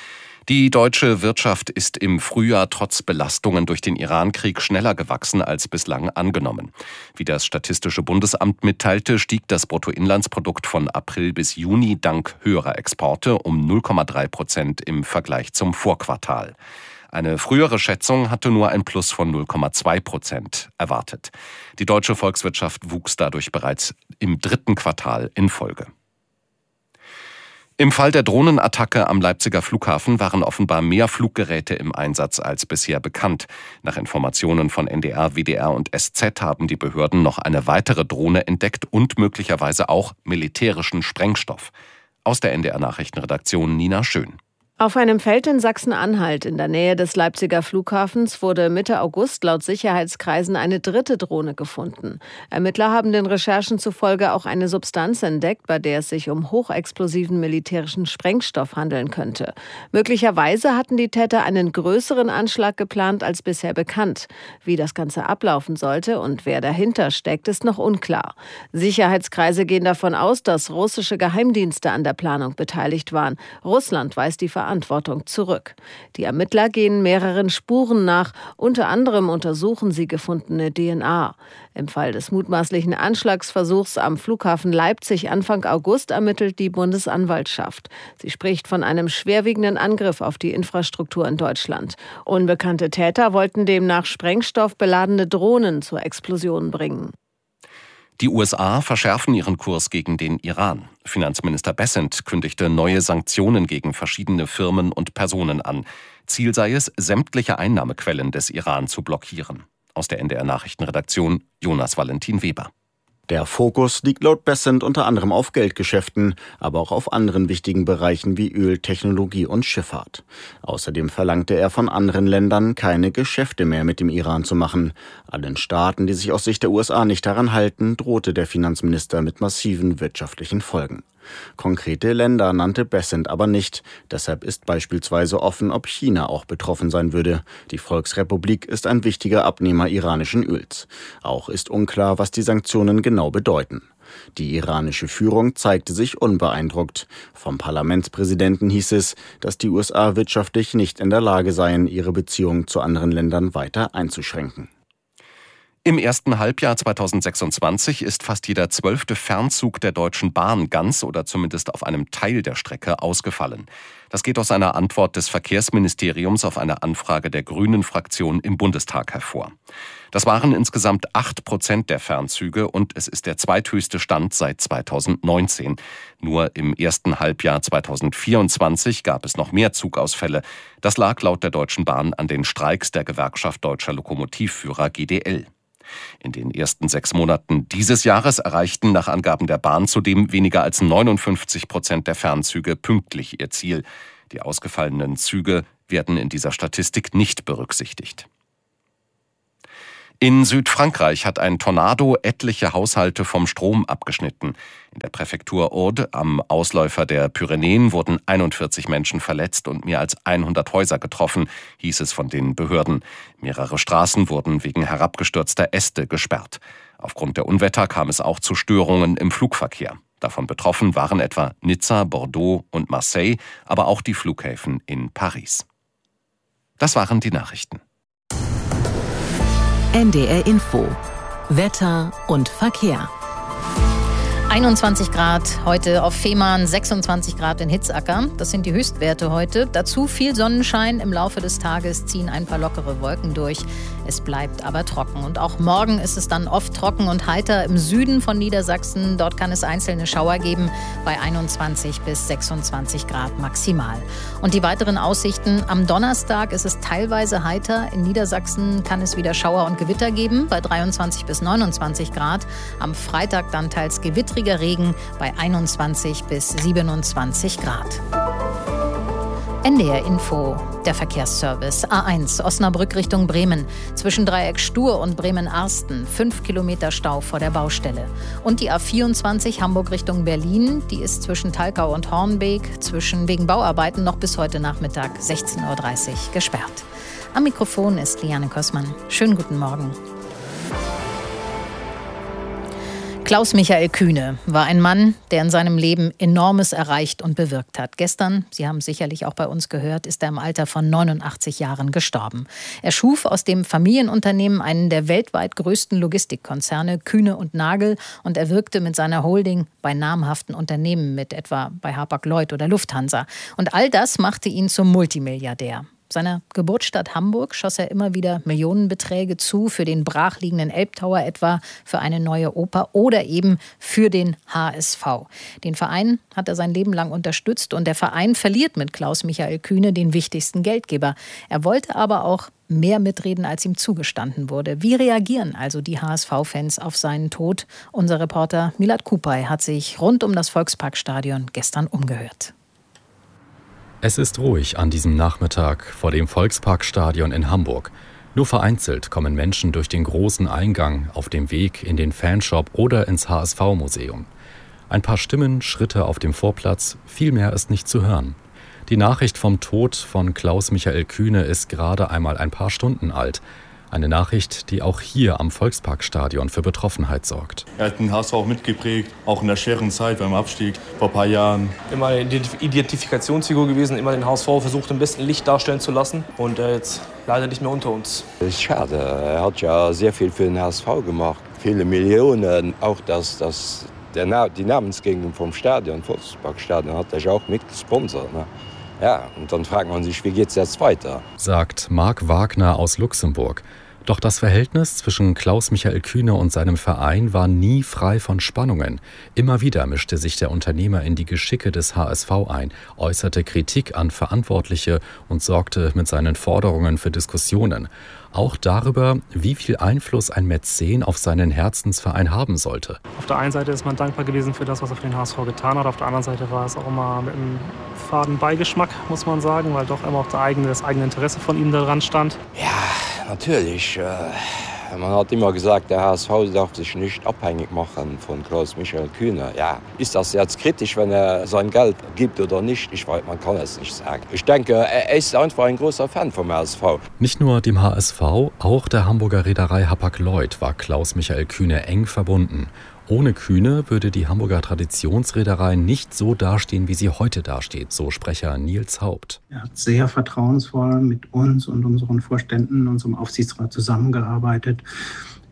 Die deutsche Wirtschaft ist im Frühjahr trotz Belastungen durch den Iran-Krieg schneller gewachsen als bislang angenommen. Wie das Statistische Bundesamt mitteilte, stieg das Bruttoinlandsprodukt von April bis Juni dank höherer Exporte um 0,3% im Vergleich zum Vorquartal. Eine frühere Schätzung hatte nur ein Plus von 0,2% erwartet. Die deutsche Volkswirtschaft wuchs dadurch bereits im 3. Quartal in Folge. Im Fall der Drohnenattacke am Leipziger Flughafen waren offenbar mehr Fluggeräte im Einsatz als bisher bekannt. Nach Informationen von NDR, WDR und SZ haben die Behörden noch eine weitere Drohne entdeckt und möglicherweise auch militärischen Sprengstoff. Aus der NDR-Nachrichtenredaktion Nina Schön. Auf einem Feld in Sachsen-Anhalt in der Nähe des Leipziger Flughafens wurde Mitte August laut Sicherheitskreisen eine 3. Drohne gefunden. Ermittler haben den Recherchen zufolge auch eine Substanz entdeckt, bei der es sich um hochexplosiven militärischen Sprengstoff handeln könnte. Möglicherweise hatten die Täter einen größeren Anschlag geplant als bisher bekannt. Wie das Ganze ablaufen sollte und wer dahinter steckt, ist noch unklar. Sicherheitskreise gehen davon aus, dass russische Geheimdienste an der Planung beteiligt waren. Russland weist die Verantwortung zurück. Die Ermittler gehen mehreren Spuren nach, unter anderem untersuchen sie gefundene DNA. Im Fall des mutmaßlichen Anschlagsversuchs am Flughafen Leipzig Anfang August ermittelt die Bundesanwaltschaft. Sie spricht von einem schwerwiegenden Angriff auf die Infrastruktur in Deutschland. Unbekannte Täter wollten demnach sprengstoffbeladene Drohnen zur Explosion bringen. Die USA verschärfen ihren Kurs gegen den Iran. Finanzminister Bessent kündigte neue Sanktionen gegen verschiedene Firmen und Personen an. Ziel sei es, sämtliche Einnahmequellen des Iran zu blockieren. Aus der NDR-Nachrichtenredaktion Jonas Valentin Weber. Der Fokus liegt laut Bessent unter anderem auf Geldgeschäften, aber auch auf anderen wichtigen Bereichen wie Öl, Technologie und Schifffahrt. Außerdem verlangte er von anderen Ländern, keine Geschäfte mehr mit dem Iran zu machen. Allen Staaten, die sich aus Sicht der USA nicht daran halten, drohte der Finanzminister mit massiven wirtschaftlichen Folgen. Konkrete Länder nannte Bessent aber nicht. Deshalb ist beispielsweise offen, ob China auch betroffen sein würde. Die Volksrepublik ist ein wichtiger Abnehmer iranischen Öls. Auch ist unklar, was die Sanktionen genau bedeuten. Die iranische Führung zeigte sich unbeeindruckt. Vom Parlamentspräsidenten hieß es, dass die USA wirtschaftlich nicht in der Lage seien, ihre Beziehungen zu anderen Ländern weiter einzuschränken. Im ersten Halbjahr 2026 ist fast jeder 12. Fernzug der Deutschen Bahn ganz oder zumindest auf einem Teil der Strecke ausgefallen. Das geht aus einer Antwort des Verkehrsministeriums auf eine Anfrage der Grünen-Fraktion im Bundestag hervor. Das waren insgesamt 8% der Fernzüge und es ist der zweithöchste Stand seit 2019. Nur im ersten Halbjahr 2024 gab es noch mehr Zugausfälle. Das lag laut der Deutschen Bahn an den Streiks der Gewerkschaft Deutscher Lokomotivführer GDL. In den ersten 6 Monaten dieses Jahres erreichten nach Angaben der Bahn zudem weniger als 59% der Fernzüge pünktlich ihr Ziel. Die ausgefallenen Züge werden in dieser Statistik nicht berücksichtigt. In Südfrankreich hat ein Tornado etliche Haushalte vom Strom abgeschnitten. In der Präfektur Aude, am Ausläufer der Pyrenäen, wurden 41 Menschen verletzt und mehr als 100 Häuser getroffen, hieß es von den Behörden. Mehrere Straßen wurden wegen herabgestürzter Äste gesperrt. Aufgrund der Unwetter kam es auch zu Störungen im Flugverkehr. Davon betroffen waren etwa Nizza, Bordeaux und Marseille, aber auch die Flughäfen in Paris. Das waren die Nachrichten. NDR Info. Wetter und Verkehr. 21 Grad heute auf Fehmarn, 26 Grad in Hitzacker. Das sind die Höchstwerte heute. Dazu viel Sonnenschein. Im Laufe des Tages ziehen ein paar lockere Wolken durch. Es bleibt aber trocken. Und auch morgen ist es dann oft trocken und heiter im Süden von Niedersachsen. Dort kann es einzelne Schauer geben bei 21 bis 26 Grad maximal. Und die weiteren Aussichten: Am Donnerstag ist es teilweise heiter. In Niedersachsen kann es wieder Schauer und Gewitter geben bei 23 bis 29 Grad. Am Freitag dann teils gewittriger Regen bei 21 bis 27 Grad. NDR Info, der Verkehrsservice. A1 Osnabrück Richtung Bremen. Zwischen Dreieck Stur und Bremen-Arsten 5 Kilometer Stau vor der Baustelle. Und die A24 Hamburg Richtung Berlin. Die ist zwischen Talkau und Hornbeek wegen Bauarbeiten noch bis heute Nachmittag 16:30 Uhr gesperrt. Am Mikrofon ist Liane Kossmann. Schönen guten Morgen. Klaus-Michael Kühne war ein Mann, der in seinem Leben Enormes erreicht und bewirkt hat. Gestern, Sie haben es sicherlich auch bei uns gehört, ist er im Alter von 89 Jahren gestorben. Er schuf aus dem Familienunternehmen einen der weltweit größten Logistikkonzerne, Kühne und Nagel, und er wirkte mit seiner Holding bei namhaften Unternehmen mit, etwa bei Hapag-Lloyd oder Lufthansa. Und all das machte ihn zum Multimilliardär. Seiner Geburtsstadt Hamburg schoss er immer wieder Millionenbeträge zu, für den brachliegenden Elbtower etwa, für eine neue Oper oder eben für den HSV. Den Verein hat er sein Leben lang unterstützt und der Verein verliert mit Klaus-Michael Kühne den wichtigsten Geldgeber. Er wollte aber auch mehr mitreden, als ihm zugestanden wurde. Wie reagieren also die HSV-Fans auf seinen Tod? Unser Reporter Milad Kupay hat sich rund um das Volksparkstadion gestern umgehört. Es ist ruhig an diesem Nachmittag vor dem Volksparkstadion in Hamburg. Nur vereinzelt kommen Menschen durch den großen Eingang auf dem Weg in den Fanshop oder ins HSV-Museum. Ein paar Stimmen, Schritte auf dem Vorplatz, viel mehr ist nicht zu hören. Die Nachricht vom Tod von Klaus-Michael Kühne ist gerade einmal ein paar Stunden alt. Eine Nachricht, die auch hier am Volksparkstadion für Betroffenheit sorgt. Er hat den HSV auch mitgeprägt, auch in der schweren Zeit beim Abstieg vor ein paar Jahren. Immer eine Identifikationsfigur gewesen, immer den HSV versucht im besten Licht darstellen zu lassen und jetzt leider nicht mehr unter uns. Das ist schade, er hat ja sehr viel für den HSV gemacht. Viele Millionen, auch die Namensgebung vom Stadion, Volksparkstadion, hat er auch mitgesponsert. Ne? Ja, und dann fragt man sich, wie geht's jetzt weiter? Sagt Marc Wagner aus Luxemburg. Doch das Verhältnis zwischen Klaus-Michael Kühne und seinem Verein war nie frei von Spannungen. Immer wieder mischte sich der Unternehmer in die Geschicke des HSV ein, äußerte Kritik an Verantwortliche und sorgte mit seinen Forderungen für Diskussionen. Auch darüber, wie viel Einfluss ein Mäzen auf seinen Herzensverein haben sollte. Auf der einen Seite ist man dankbar gewesen für das, was er für den HSV getan hat. Auf der anderen Seite war es auch immer mit einem faden Beigeschmack, muss man sagen, weil doch immer auch das eigene Interesse von ihm daran stand. Ja, natürlich. Man hat immer gesagt, der HSV darf sich nicht abhängig machen von Klaus-Michael Kühne. Ja, ist das jetzt kritisch, wenn er sein Geld gibt oder nicht? Ich weiß, man kann es nicht sagen. Ich denke, er ist einfach ein großer Fan vom HSV. Nicht nur dem HSV, auch der Hamburger Reederei Hapag-Lloyd war Klaus-Michael Kühne eng verbunden. Ohne Kühne würde die Hamburger Traditionsreederei nicht so dastehen, wie sie heute dasteht, so Sprecher Nils Haupt. Er hat sehr vertrauensvoll mit uns und unseren Vorständen, unserem Aufsichtsrat zusammengearbeitet.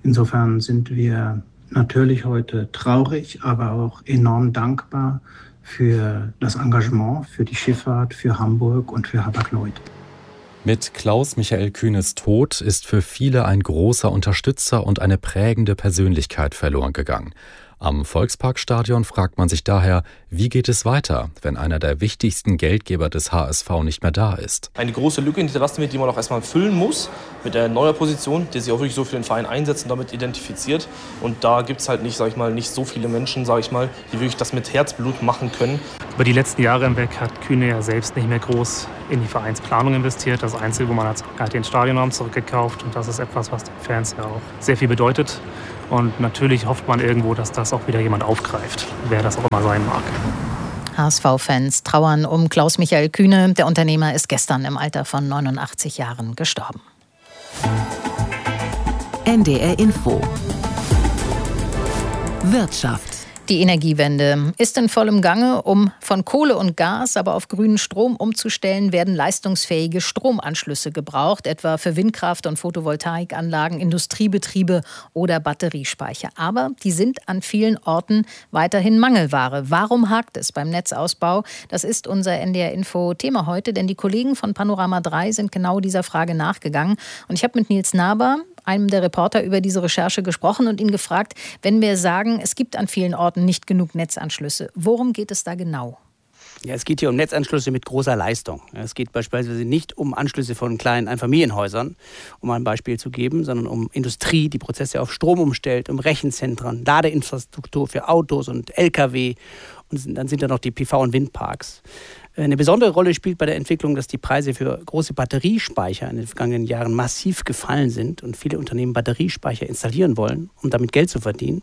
Insofern sind wir natürlich heute traurig, aber auch enorm dankbar für das Engagement, für die Schifffahrt, für Hamburg und für Hapag-Lloyd. Mit Klaus-Michael Kühnes Tod ist für viele ein großer Unterstützer und eine prägende Persönlichkeit verloren gegangen. Am Volksparkstadion fragt man sich daher, wie geht es weiter, wenn einer der wichtigsten Geldgeber des HSV nicht mehr da ist. Eine große Lücke hinterlassen wird, die man auch erstmal füllen muss mit der neuen Position, die sich auch wirklich so für den Verein einsetzt und damit identifiziert. Und da gibt es halt nicht, nicht so viele Menschen, die wirklich das mit Herzblut machen können. Über die letzten Jahre hinweg hat Kühne ja selbst nicht mehr groß in die Vereinsplanung investiert. Das Einzige, wo man hat den Stadionraum zurückgekauft. Und das ist etwas, was den Fans ja auch sehr viel bedeutet. Und natürlich hofft man irgendwo, dass das auch wieder jemand aufgreift, wer das auch immer sein mag. HSV-Fans trauern um Klaus-Michael Kühne. Der Unternehmer ist gestern im Alter von 89 Jahren gestorben. NDR Info. Wirtschaft. Die Energiewende ist in vollem Gange. Um von Kohle und Gas aber auf grünen Strom umzustellen, werden leistungsfähige Stromanschlüsse gebraucht, etwa für Windkraft- und Photovoltaikanlagen, Industriebetriebe oder Batteriespeicher. Aber die sind an vielen Orten weiterhin Mangelware. Warum hakt es beim Netzausbau? Das ist unser NDR-Info-Thema heute, denn die Kollegen von Panorama 3 sind genau dieser Frage nachgegangen. Und ich habe mit Nils Naber, einem der Reporter, über diese Recherche gesprochen und ihn gefragt, wenn wir sagen, es gibt an vielen Orten nicht genug Netzanschlüsse, worum geht es da genau? Ja, es geht hier um Netzanschlüsse mit großer Leistung. Es geht beispielsweise nicht um Anschlüsse von kleinen Einfamilienhäusern, um ein Beispiel zu geben, sondern um Industrie, die Prozesse auf Strom umstellt, um Rechenzentren, Ladeinfrastruktur für Autos und Lkw. Und dann sind da noch die PV- und Windparks. Eine besondere Rolle spielt bei der Entwicklung, dass die Preise für große Batteriespeicher in den vergangenen Jahren massiv gefallen sind und viele Unternehmen Batteriespeicher installieren wollen, um damit Geld zu verdienen.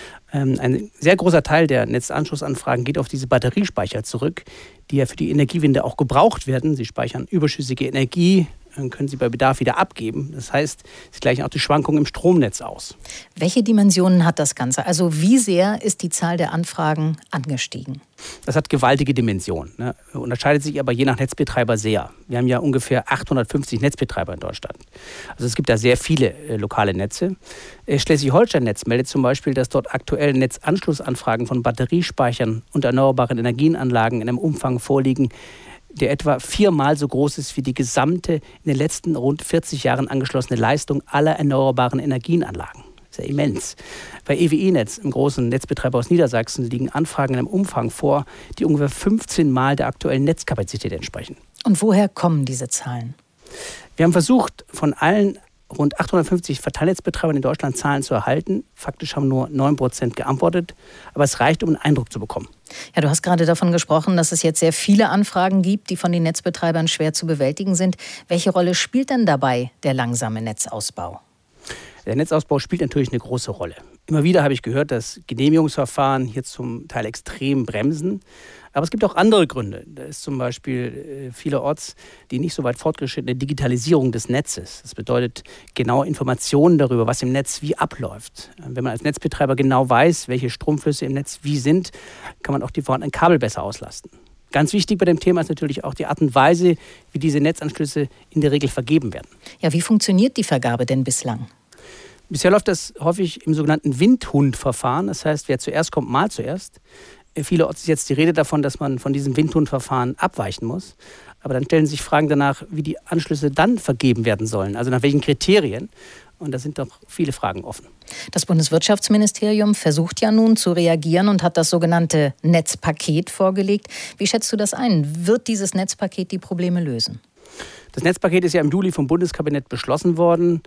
Ein sehr großer Teil der Netzanschlussanfragen geht auf diese Batteriespeicher zurück, die ja für die Energiewende auch gebraucht werden. Sie speichern überschüssige Energie, können sie bei Bedarf wieder abgeben. Das heißt, sie gleichen auch die Schwankungen im Stromnetz aus. Welche Dimensionen hat das Ganze? Also wie sehr ist die Zahl der Anfragen angestiegen? Das hat gewaltige Dimensionen, ne? Unterscheidet sich aber je nach Netzbetreiber sehr. Wir haben ja ungefähr 850 Netzbetreiber in Deutschland. Also es gibt da sehr viele lokale Netze. Schleswig-Holstein-Netz meldet zum Beispiel, dass dort aktuell Netzanschlussanfragen von Batteriespeichern und erneuerbaren Energienanlagen in einem Umfang vorliegen, der etwa 4-mal so groß ist wie die gesamte in den letzten rund 40 Jahren angeschlossene Leistung aller erneuerbaren Energienanlagen. Das ist ja immens. Bei EWE-Netz, im großen Netzbetreiber aus Niedersachsen, liegen Anfragen in einem Umfang vor, die ungefähr 15-mal der aktuellen Netzkapazität entsprechen. Und woher kommen diese Zahlen? Wir haben versucht, von allen rund 850 Verteilnetzbetreibern in Deutschland Zahlen zu erhalten. Faktisch haben nur 9% geantwortet, aber es reicht, um einen Eindruck zu bekommen. Ja, du hast gerade davon gesprochen, dass es jetzt sehr viele Anfragen gibt, die von den Netzbetreibern schwer zu bewältigen sind. Welche Rolle spielt denn dabei der langsame Netzausbau? Der Netzausbau spielt natürlich eine große Rolle. Immer wieder habe ich gehört, dass Genehmigungsverfahren hier zum Teil extrem bremsen. Aber es gibt auch andere Gründe. Da ist zum Beispiel vielerorts die nicht so weit fortgeschrittene Digitalisierung des Netzes. Das bedeutet genaue Informationen darüber, was im Netz wie abläuft. Wenn man als Netzbetreiber genau weiß, welche Stromflüsse im Netz wie sind, kann man auch die vorhandenen Kabel besser auslasten. Ganz wichtig bei dem Thema ist natürlich auch die Art und Weise, wie diese Netzanschlüsse in der Regel vergeben werden. Ja, wie funktioniert die Vergabe denn bislang? Bisher läuft das häufig im sogenannten Windhundverfahren. Das heißt, wer zuerst kommt, mal zuerst. Vielerorts ist jetzt die Rede davon, dass man von diesem Windhundverfahren abweichen muss. Aber dann stellen sich Fragen danach, wie die Anschlüsse dann vergeben werden sollen. Also nach welchen Kriterien. Und da sind doch viele Fragen offen. Das Bundeswirtschaftsministerium versucht ja nun zu reagieren und hat das sogenannte Netzpaket vorgelegt. Wie schätzt du das ein? Wird dieses Netzpaket die Probleme lösen? Das Netzpaket ist ja im Juli vom Bundeskabinett beschlossen worden.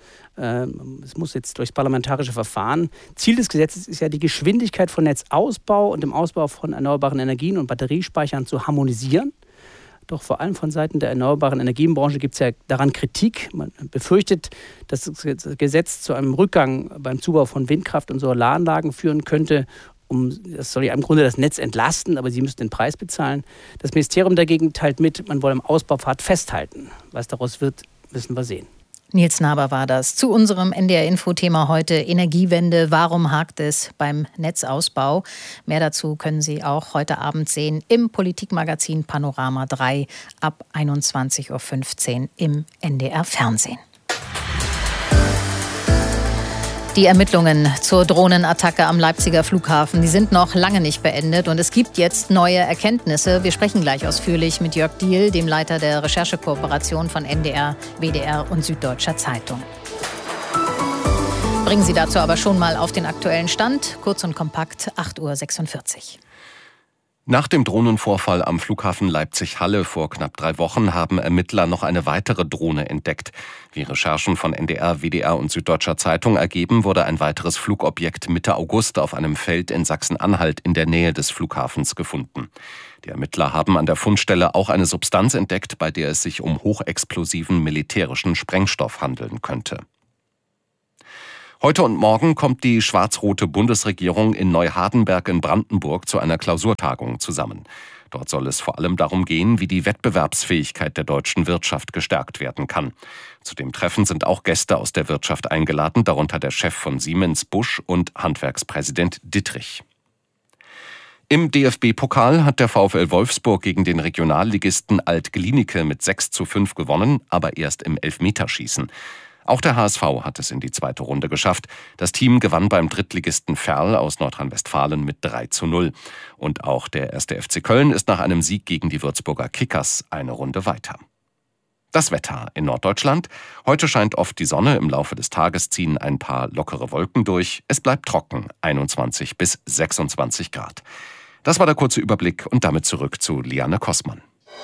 Es muss jetzt durchs parlamentarische Verfahren. Ziel des Gesetzes ist ja, die Geschwindigkeit von Netzausbau und dem Ausbau von erneuerbaren Energien und Batteriespeichern zu harmonisieren. Doch vor allem von Seiten der erneuerbaren Energienbranche gibt es ja daran Kritik. Man befürchtet, dass das Gesetz zu einem Rückgang beim Zubau von Windkraft- und Solaranlagen führen könnte. Das soll ja im Grunde das Netz entlasten, aber sie müssen den Preis bezahlen. Das Ministerium dagegen teilt mit, man wolle am Ausbaupfad festhalten. Was daraus wird, müssen wir sehen. Nils Naber war das zu unserem NDR-Info-Thema heute Energiewende. Warum hakt es beim Netzausbau? Mehr dazu können Sie auch heute Abend sehen im Politikmagazin Panorama 3 ab 21.15 Uhr im NDR-Fernsehen. Die Ermittlungen zur Drohnenattacke am Leipziger Flughafen, die sind noch lange nicht beendet und es gibt jetzt neue Erkenntnisse. Wir sprechen gleich ausführlich mit Jörg Diehl, dem Leiter der Recherchekooperation von NDR, WDR und Süddeutscher Zeitung. Bringen Sie dazu aber schon mal auf den aktuellen Stand. Kurz und kompakt, 8:46 Uhr. Nach dem Drohnenvorfall am Flughafen Leipzig-Halle vor knapp 3 Wochen haben Ermittler noch eine weitere Drohne entdeckt. Wie Recherchen von NDR, WDR und Süddeutscher Zeitung ergeben, wurde ein weiteres Flugobjekt Mitte August auf einem Feld in Sachsen-Anhalt in der Nähe des Flughafens gefunden. Die Ermittler haben an der Fundstelle auch eine Substanz entdeckt, bei der es sich um hochexplosiven militärischen Sprengstoff handeln könnte. Heute und morgen kommt die schwarz-rote Bundesregierung in Neuhardenberg in Brandenburg zu einer Klausurtagung zusammen. Dort soll es vor allem darum gehen, wie die Wettbewerbsfähigkeit der deutschen Wirtschaft gestärkt werden kann. Zu dem Treffen sind auch Gäste aus der Wirtschaft eingeladen, darunter der Chef von Siemens Busch und Handwerkspräsident Dittrich. Im DFB-Pokal hat der VfL Wolfsburg gegen den Regionalligisten Alt-Glienicke mit 6:5 gewonnen, aber erst im Elfmeterschießen. Auch der HSV hat es in die zweite Runde geschafft. Das Team gewann beim Drittligisten Verl aus Nordrhein-Westfalen mit 3:0. Und auch der 1. FC Köln ist nach einem Sieg gegen die Würzburger Kickers eine Runde weiter. Das Wetter in Norddeutschland. Heute scheint oft die Sonne, im Laufe des Tages ziehen ein paar lockere Wolken durch. Es bleibt trocken, 21 bis 26 Grad. Das war der kurze Überblick und damit zurück zu Liane Kossmann.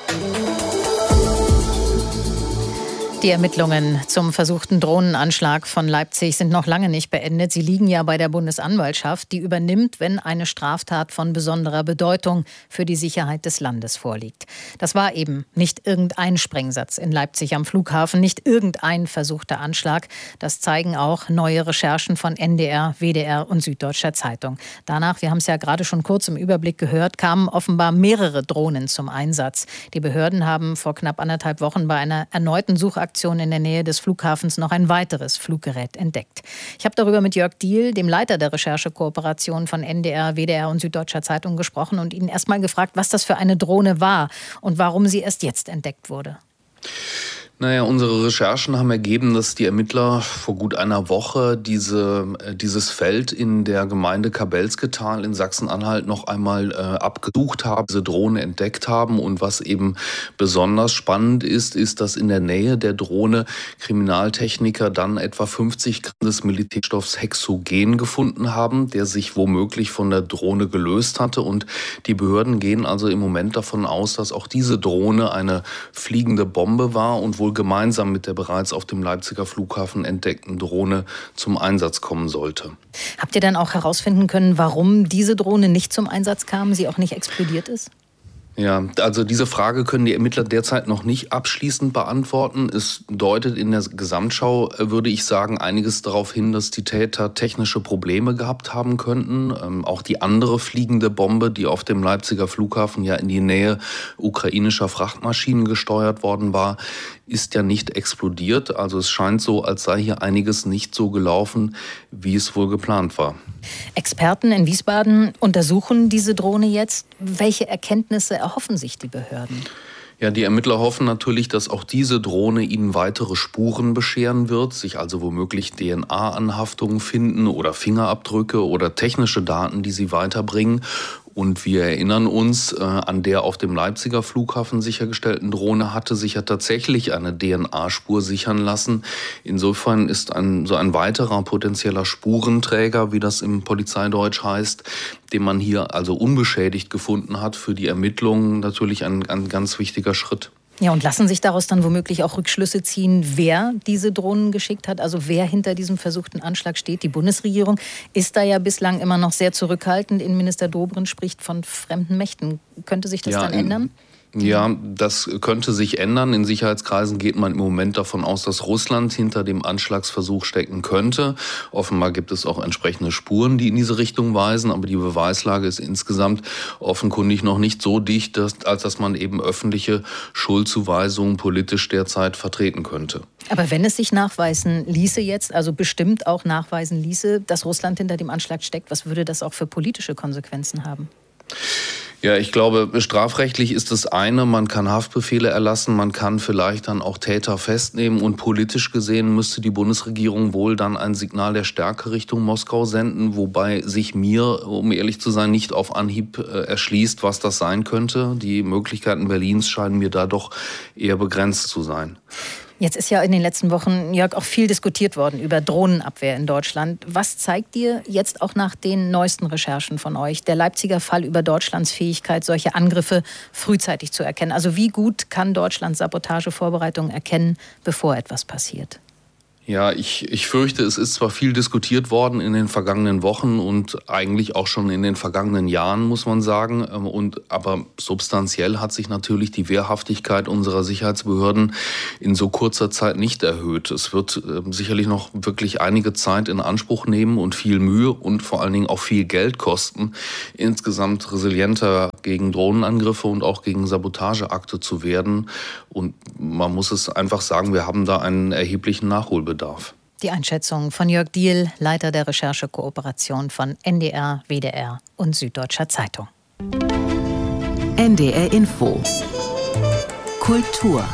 Die Ermittlungen zum versuchten Drohnenanschlag von Leipzig sind noch lange nicht beendet. Sie liegen ja bei der Bundesanwaltschaft, die übernimmt, wenn eine Straftat von besonderer Bedeutung für die Sicherheit des Landes vorliegt. Das war eben nicht irgendein Sprengsatz in Leipzig am Flughafen, nicht irgendein versuchter Anschlag. Das zeigen auch neue Recherchen von NDR, WDR und Süddeutscher Zeitung. Danach, wir haben es ja gerade schon kurz im Überblick gehört, kamen offenbar mehrere Drohnen zum Einsatz. Die Behörden haben vor knapp 1,5 Wochen bei einer erneuten Suchaktion in der Nähe des Flughafens noch ein weiteres Fluggerät entdeckt. Ich habe darüber mit Jörg Diehl, dem Leiter der Recherchekooperation von NDR, WDR und Süddeutscher Zeitung, gesprochen und ihn erst mal gefragt, was das für eine Drohne war und warum sie erst jetzt entdeckt wurde. Naja, unsere Recherchen haben ergeben, dass die Ermittler vor gut einer Woche dieses Feld in der Gemeinde Kabelsketal in Sachsen-Anhalt noch einmal abgesucht haben, diese Drohne entdeckt haben. Und was eben besonders spannend ist, dass in der Nähe der Drohne Kriminaltechniker dann etwa 50 Gramm des Militärstoffs Hexogen gefunden haben, der sich womöglich von der Drohne gelöst hatte. Und die Behörden gehen also im Moment davon aus, dass auch diese Drohne eine fliegende Bombe war und wohl gemeinsam mit der bereits auf dem Leipziger Flughafen entdeckten Drohne zum Einsatz kommen sollte. Habt ihr dann auch herausfinden können, warum diese Drohne nicht zum Einsatz kam, sie auch nicht explodiert ist? Ja, also diese Frage können die Ermittler derzeit noch nicht abschließend beantworten. Es deutet in der Gesamtschau, würde ich sagen, einiges darauf hin, dass die Täter technische Probleme gehabt haben könnten. Auch die andere fliegende Bombe, die auf dem Leipziger Flughafen ja in die Nähe ukrainischer Frachtmaschinen gesteuert worden war, ist ja nicht explodiert. Also es scheint so, als sei hier einiges nicht so gelaufen, wie es wohl geplant war. Experten in Wiesbaden untersuchen diese Drohne jetzt. Welche Erkenntnisse erhoffen sich die Behörden? Ja, die Ermittler hoffen natürlich, dass auch diese Drohne ihnen weitere Spuren bescheren wird, sich also womöglich DNA-Anhaftungen finden oder Fingerabdrücke oder technische Daten, die sie weiterbringen. Und wir erinnern uns, an der auf dem Leipziger Flughafen sichergestellten Drohne hatte sich ja tatsächlich eine DNA-Spur sichern lassen. Insofern ist so ein weiterer potenzieller Spurenträger, wie das im Polizeideutsch heißt, den man hier also unbeschädigt gefunden hat, für die Ermittlungen natürlich ein ganz wichtiger Schritt. Ja, und lassen sich daraus dann womöglich auch Rückschlüsse ziehen, wer diese Drohnen geschickt hat, also wer hinter diesem versuchten Anschlag steht? Die Bundesregierung ist da ja bislang immer noch sehr zurückhaltend. Innenminister Dobrindt spricht von fremden Mächten. Könnte sich das dann ändern? Ja, das könnte sich ändern. In Sicherheitskreisen geht man im Moment davon aus, dass Russland hinter dem Anschlagsversuch stecken könnte. Offenbar gibt es auch entsprechende Spuren, die in diese Richtung weisen. Aber die Beweislage ist insgesamt offenkundig noch nicht so dicht, als dass man eben öffentliche Schuldzuweisungen politisch derzeit vertreten könnte. Aber wenn es sich nachweisen ließe jetzt, also bestimmt auch nachweisen ließe, dass Russland hinter dem Anschlag steckt, was würde das auch für politische Konsequenzen haben? Ja, ich glaube, strafrechtlich ist das eine, man kann Haftbefehle erlassen, man kann vielleicht dann auch Täter festnehmen und politisch gesehen müsste die Bundesregierung wohl dann ein Signal der Stärke Richtung Moskau senden, wobei sich mir, um ehrlich zu sein, nicht auf Anhieb erschließt, was das sein könnte. Die Möglichkeiten Berlins scheinen mir da doch eher begrenzt zu sein. Jetzt ist ja in den letzten Wochen, Jörg, auch viel diskutiert worden über Drohnenabwehr in Deutschland. Was zeigt dir jetzt auch nach den neuesten Recherchen von euch der Leipziger Fall über Deutschlands Fähigkeit, solche Angriffe frühzeitig zu erkennen? Also wie gut kann Deutschland Sabotagevorbereitungen erkennen, bevor etwas passiert? Ja, ich fürchte, es ist zwar viel diskutiert worden in den vergangenen Wochen und eigentlich auch schon in den vergangenen Jahren, muss man sagen. Aber substanziell hat sich natürlich die Wehrhaftigkeit unserer Sicherheitsbehörden in so kurzer Zeit nicht erhöht. Es wird sicherlich noch wirklich einige Zeit in Anspruch nehmen und viel Mühe und vor allen Dingen auch viel Geld kosten, insgesamt resilienter gegen Drohnenangriffe und auch gegen Sabotageakte zu werden. Und man muss es einfach sagen, wir haben da einen erheblichen Nachholbedarf. Die Einschätzung von Jörg Diehl, Leiter der Recherchekooperation von NDR, WDR und Süddeutscher Zeitung. NDR Info. Kultur.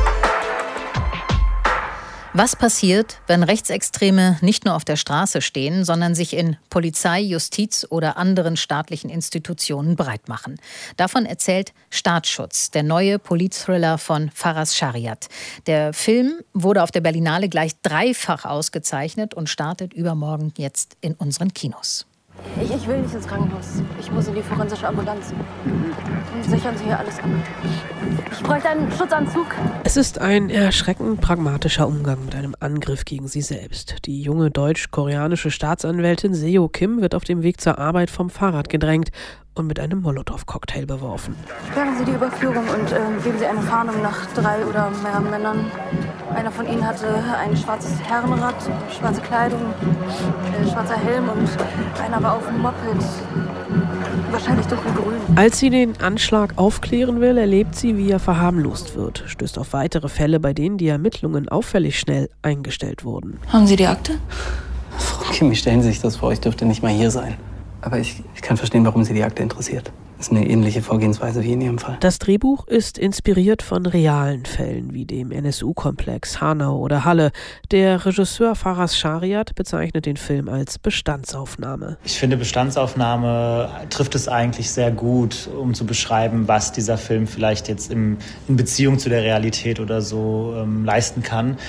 Was passiert, wenn Rechtsextreme nicht nur auf der Straße stehen, sondern sich in Polizei, Justiz oder anderen staatlichen Institutionen breit machen? Davon erzählt Staatsschutz, der neue Politthriller von Faraz Shariat. Der Film wurde auf der Berlinale gleich 3-fach ausgezeichnet und startet übermorgen jetzt in unseren Kinos. Ich will nicht ins Krankenhaus. Ich muss in die forensische Ambulanz. Sichern Sie hier alles ab. Ich bräuchte einen Schutzanzug. Es ist ein erschreckend pragmatischer Umgang mit einem Angriff gegen sie selbst. Die junge deutsch-koreanische Staatsanwältin Seo Kim wird auf dem Weg zur Arbeit vom Fahrrad gedrängt und mit einem Molotow-Cocktail beworfen. Sperren Sie die Überführung und geben Sie eine Fahndung nach 3 oder mehr Männern. Einer von ihnen hatte ein schwarzes Herrenrad, schwarze Kleidung, schwarzer Helm und einer war auf dem Moped. Wahrscheinlich dunkelgrün. Als sie den Anschlag aufklären will, erlebt sie, wie er verharmlost wird. Stößt auf weitere Fälle, bei denen die Ermittlungen auffällig schnell eingestellt wurden. Haben Sie die Akte? Frau Kim, stellen Sie sich das vor, ich dürfte nicht mal hier sein. Aber ich kann verstehen, warum Sie die Akte interessiert. Das ist eine ähnliche Vorgehensweise wie in Ihrem Fall. Das Drehbuch ist inspiriert von realen Fällen wie dem NSU-Komplex, Hanau oder Halle. Der Regisseur Faraz Shariat bezeichnet den Film als Bestandsaufnahme. Ich finde, Bestandsaufnahme trifft es eigentlich sehr gut, um zu beschreiben, was dieser Film vielleicht jetzt in Beziehung zu der Realität oder so leisten kann.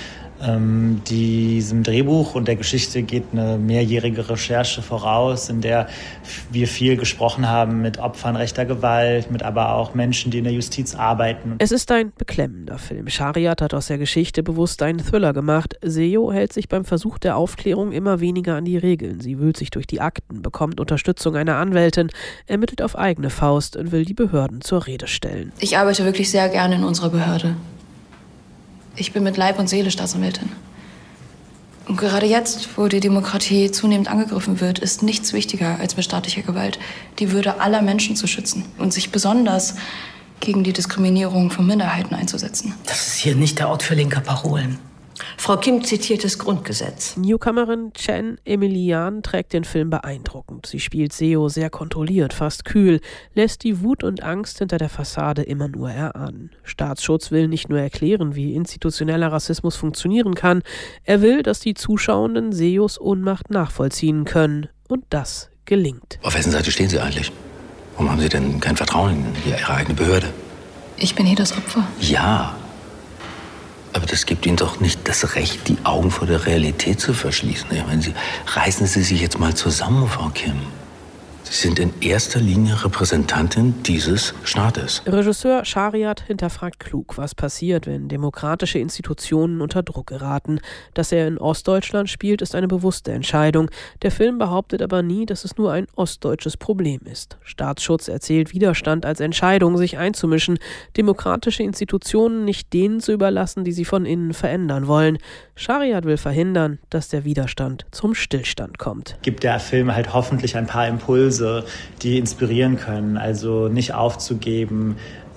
Diesem Drehbuch und der Geschichte geht eine mehrjährige Recherche voraus, in der wir viel gesprochen haben mit Opfern rechter Gewalt, mit aber auch Menschen, die in der Justiz arbeiten. Es ist ein beklemmender Film. Shariat hat aus der Geschichte bewusst einen Thriller gemacht. Seo hält sich beim Versuch der Aufklärung immer weniger an die Regeln. Sie wühlt sich durch die Akten, bekommt Unterstützung einer Anwältin, ermittelt auf eigene Faust und will die Behörden zur Rede stellen. Ich arbeite wirklich sehr gerne in unserer Behörde. Ich bin mit Leib und Seele Staatsanwältin. Und gerade jetzt, wo die Demokratie zunehmend angegriffen wird, ist nichts wichtiger als mit staatlicher Gewalt die Würde aller Menschen zu schützen und sich besonders gegen die Diskriminierung von Minderheiten einzusetzen. Das ist hier nicht der Ort für linke Parolen. Frau Kim zitiert das Grundgesetz. Newcomerin Chen Emilian trägt den Film beeindruckend. Sie spielt Seo sehr kontrolliert, fast kühl, lässt die Wut und Angst hinter der Fassade immer nur erahnen. Staatsschutz will nicht nur erklären, wie institutioneller Rassismus funktionieren kann, er will, dass die Zuschauenden Seos Ohnmacht nachvollziehen können. Und das gelingt. Auf wessen Seite stehen Sie eigentlich? Warum haben Sie denn kein Vertrauen in Ihre eigene Behörde? Ich bin hier das Opfer. Ja. Aber das gibt Ihnen doch nicht das Recht, die Augen vor der Realität zu verschließen. Ich meine, reißen Sie sich jetzt mal zusammen, Frau Kim. Sie sind in erster Linie Repräsentantin dieses Staates. Regisseur Shariat hinterfragt klug, was passiert, wenn demokratische Institutionen unter Druck geraten. Dass er in Ostdeutschland spielt, ist eine bewusste Entscheidung. Der Film behauptet aber nie, dass es nur ein ostdeutsches Problem ist. Staatsschutz erzählt Widerstand als Entscheidung, sich einzumischen, demokratische Institutionen nicht denen zu überlassen, die sie von innen verändern wollen. Shariat will verhindern, dass der Widerstand zum Stillstand kommt. Gibt der Film halt hoffentlich ein paar Impulse, Impulse, die inspirieren können. Also nicht aufzugeben,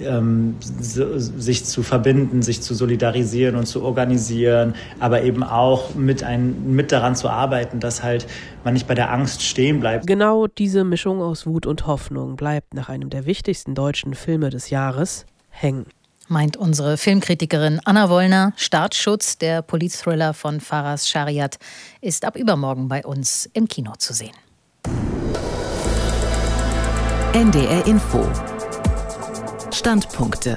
sich zu verbinden, sich zu solidarisieren und zu organisieren, aber eben auch mit daran zu arbeiten, dass halt man nicht bei der Angst stehen bleibt. Genau diese Mischung aus Wut und Hoffnung bleibt nach einem der wichtigsten deutschen Filme des Jahres hängen. Meint unsere Filmkritikerin Anna Wollner. Staatsschutz, der Polizthriller von Faraz Shariat, ist ab übermorgen bei uns im Kino zu sehen. NDR Info. Standpunkte.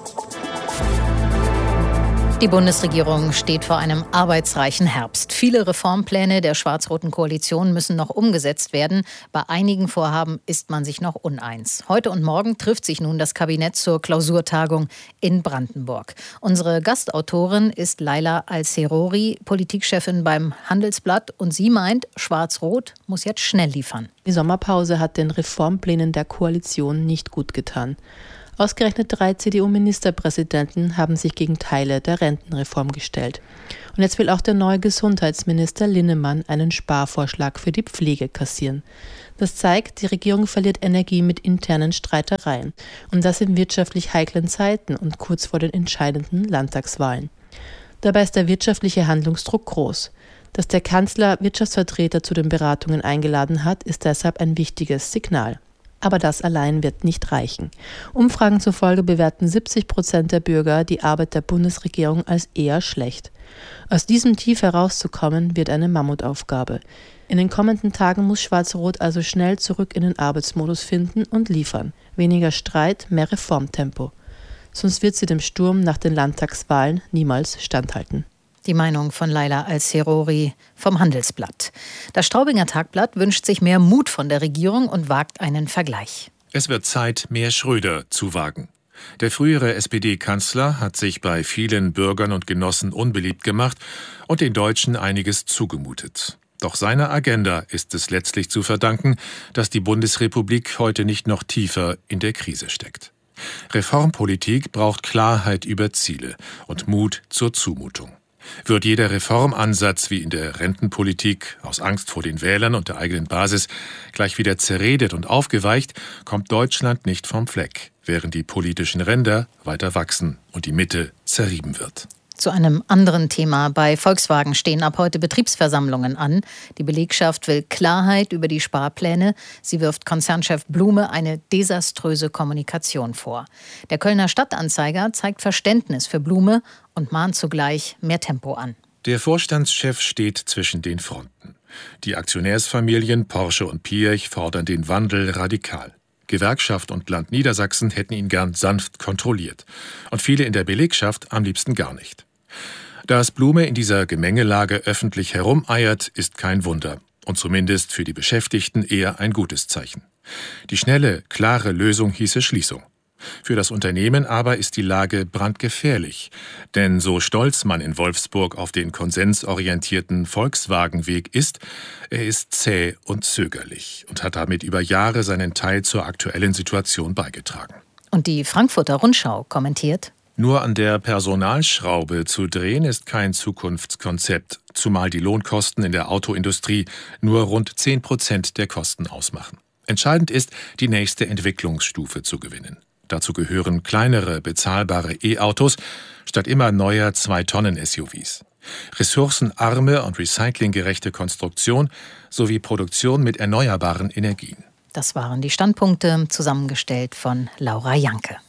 Die Bundesregierung steht vor einem arbeitsreichen Herbst. Viele Reformpläne der schwarz-roten Koalition müssen noch umgesetzt werden. Bei einigen Vorhaben ist man sich noch uneins. Heute und morgen trifft sich nun das Kabinett zur Klausurtagung in Brandenburg. Unsere Gastautorin ist Laila Al-Serori, Politikchefin beim Handelsblatt. Und sie meint, Schwarz-Rot muss jetzt schnell liefern. Die Sommerpause hat den Reformplänen der Koalition nicht gut getan. Ausgerechnet 3 CDU-Ministerpräsidenten haben sich gegen Teile der Rentenreform gestellt. Und jetzt will auch der neue Gesundheitsminister Linnemann einen Sparvorschlag für die Pflege kassieren. Das zeigt, die Regierung verliert Energie mit internen Streitereien. Und das in wirtschaftlich heiklen Zeiten und kurz vor den entscheidenden Landtagswahlen. Dabei ist der wirtschaftliche Handlungsdruck groß. Dass der Kanzler Wirtschaftsvertreter zu den Beratungen eingeladen hat, ist deshalb ein wichtiges Signal. Aber das allein wird nicht reichen. Umfragen zufolge bewerten 70% der Bürger die Arbeit der Bundesregierung als eher schlecht. Aus diesem Tief herauszukommen, wird eine Mammutaufgabe. In den kommenden Tagen muss Schwarz-Rot also schnell zurück in den Arbeitsmodus finden und liefern. Weniger Streit, mehr Reformtempo. Sonst wird sie dem Sturm nach den Landtagswahlen niemals standhalten. Die Meinung von Laila Al-Serori vom Handelsblatt. Das Straubinger Tagblatt wünscht sich mehr Mut von der Regierung und wagt einen Vergleich. Es wird Zeit, mehr Schröder zu wagen. Der frühere SPD-Kanzler hat sich bei vielen Bürgern und Genossen unbeliebt gemacht und den Deutschen einiges zugemutet. Doch seiner Agenda ist es letztlich zu verdanken, dass die Bundesrepublik heute nicht noch tiefer in der Krise steckt. Reformpolitik braucht Klarheit über Ziele und Mut zur Zumutung. Wird jeder Reformansatz wie in der Rentenpolitik aus Angst vor den Wählern und der eigenen Basis gleich wieder zerredet und aufgeweicht, kommt Deutschland nicht vom Fleck, während die politischen Ränder weiter wachsen und die Mitte zerrieben wird. Zu einem anderen Thema. Bei Volkswagen stehen ab heute Betriebsversammlungen an. Die Belegschaft will Klarheit über die Sparpläne. Sie wirft Konzernchef Blume eine desaströse Kommunikation vor. Der Kölner Stadtanzeiger zeigt Verständnis für Blume und mahnt zugleich mehr Tempo an. Der Vorstandschef steht zwischen den Fronten. Die Aktionärsfamilien Porsche und Piech fordern den Wandel radikal. Gewerkschaft und Land Niedersachsen hätten ihn gern sanft kontrolliert. Und viele in der Belegschaft am liebsten gar nicht. Dass Blume in dieser Gemengelage öffentlich herumeiert, ist kein Wunder und zumindest für die Beschäftigten eher ein gutes Zeichen. Die schnelle, klare Lösung hieße Schließung. Für das Unternehmen aber ist die Lage brandgefährlich, denn so stolz man in Wolfsburg auf den konsensorientierten Volkswagen-Weg ist, er ist zäh und zögerlich und hat damit über Jahre seinen Teil zur aktuellen Situation beigetragen. Und die Frankfurter Rundschau kommentiert: Nur an der Personalschraube zu drehen ist kein Zukunftskonzept, zumal die Lohnkosten in der Autoindustrie nur rund 10% der Kosten ausmachen. Entscheidend ist, die nächste Entwicklungsstufe zu gewinnen. Dazu gehören kleinere, bezahlbare E-Autos statt immer neuer 2-Tonnen-SUVs. Ressourcenarme und recyclinggerechte Konstruktion sowie Produktion mit erneuerbaren Energien. Das waren die Standpunkte, zusammengestellt von Laura Janke.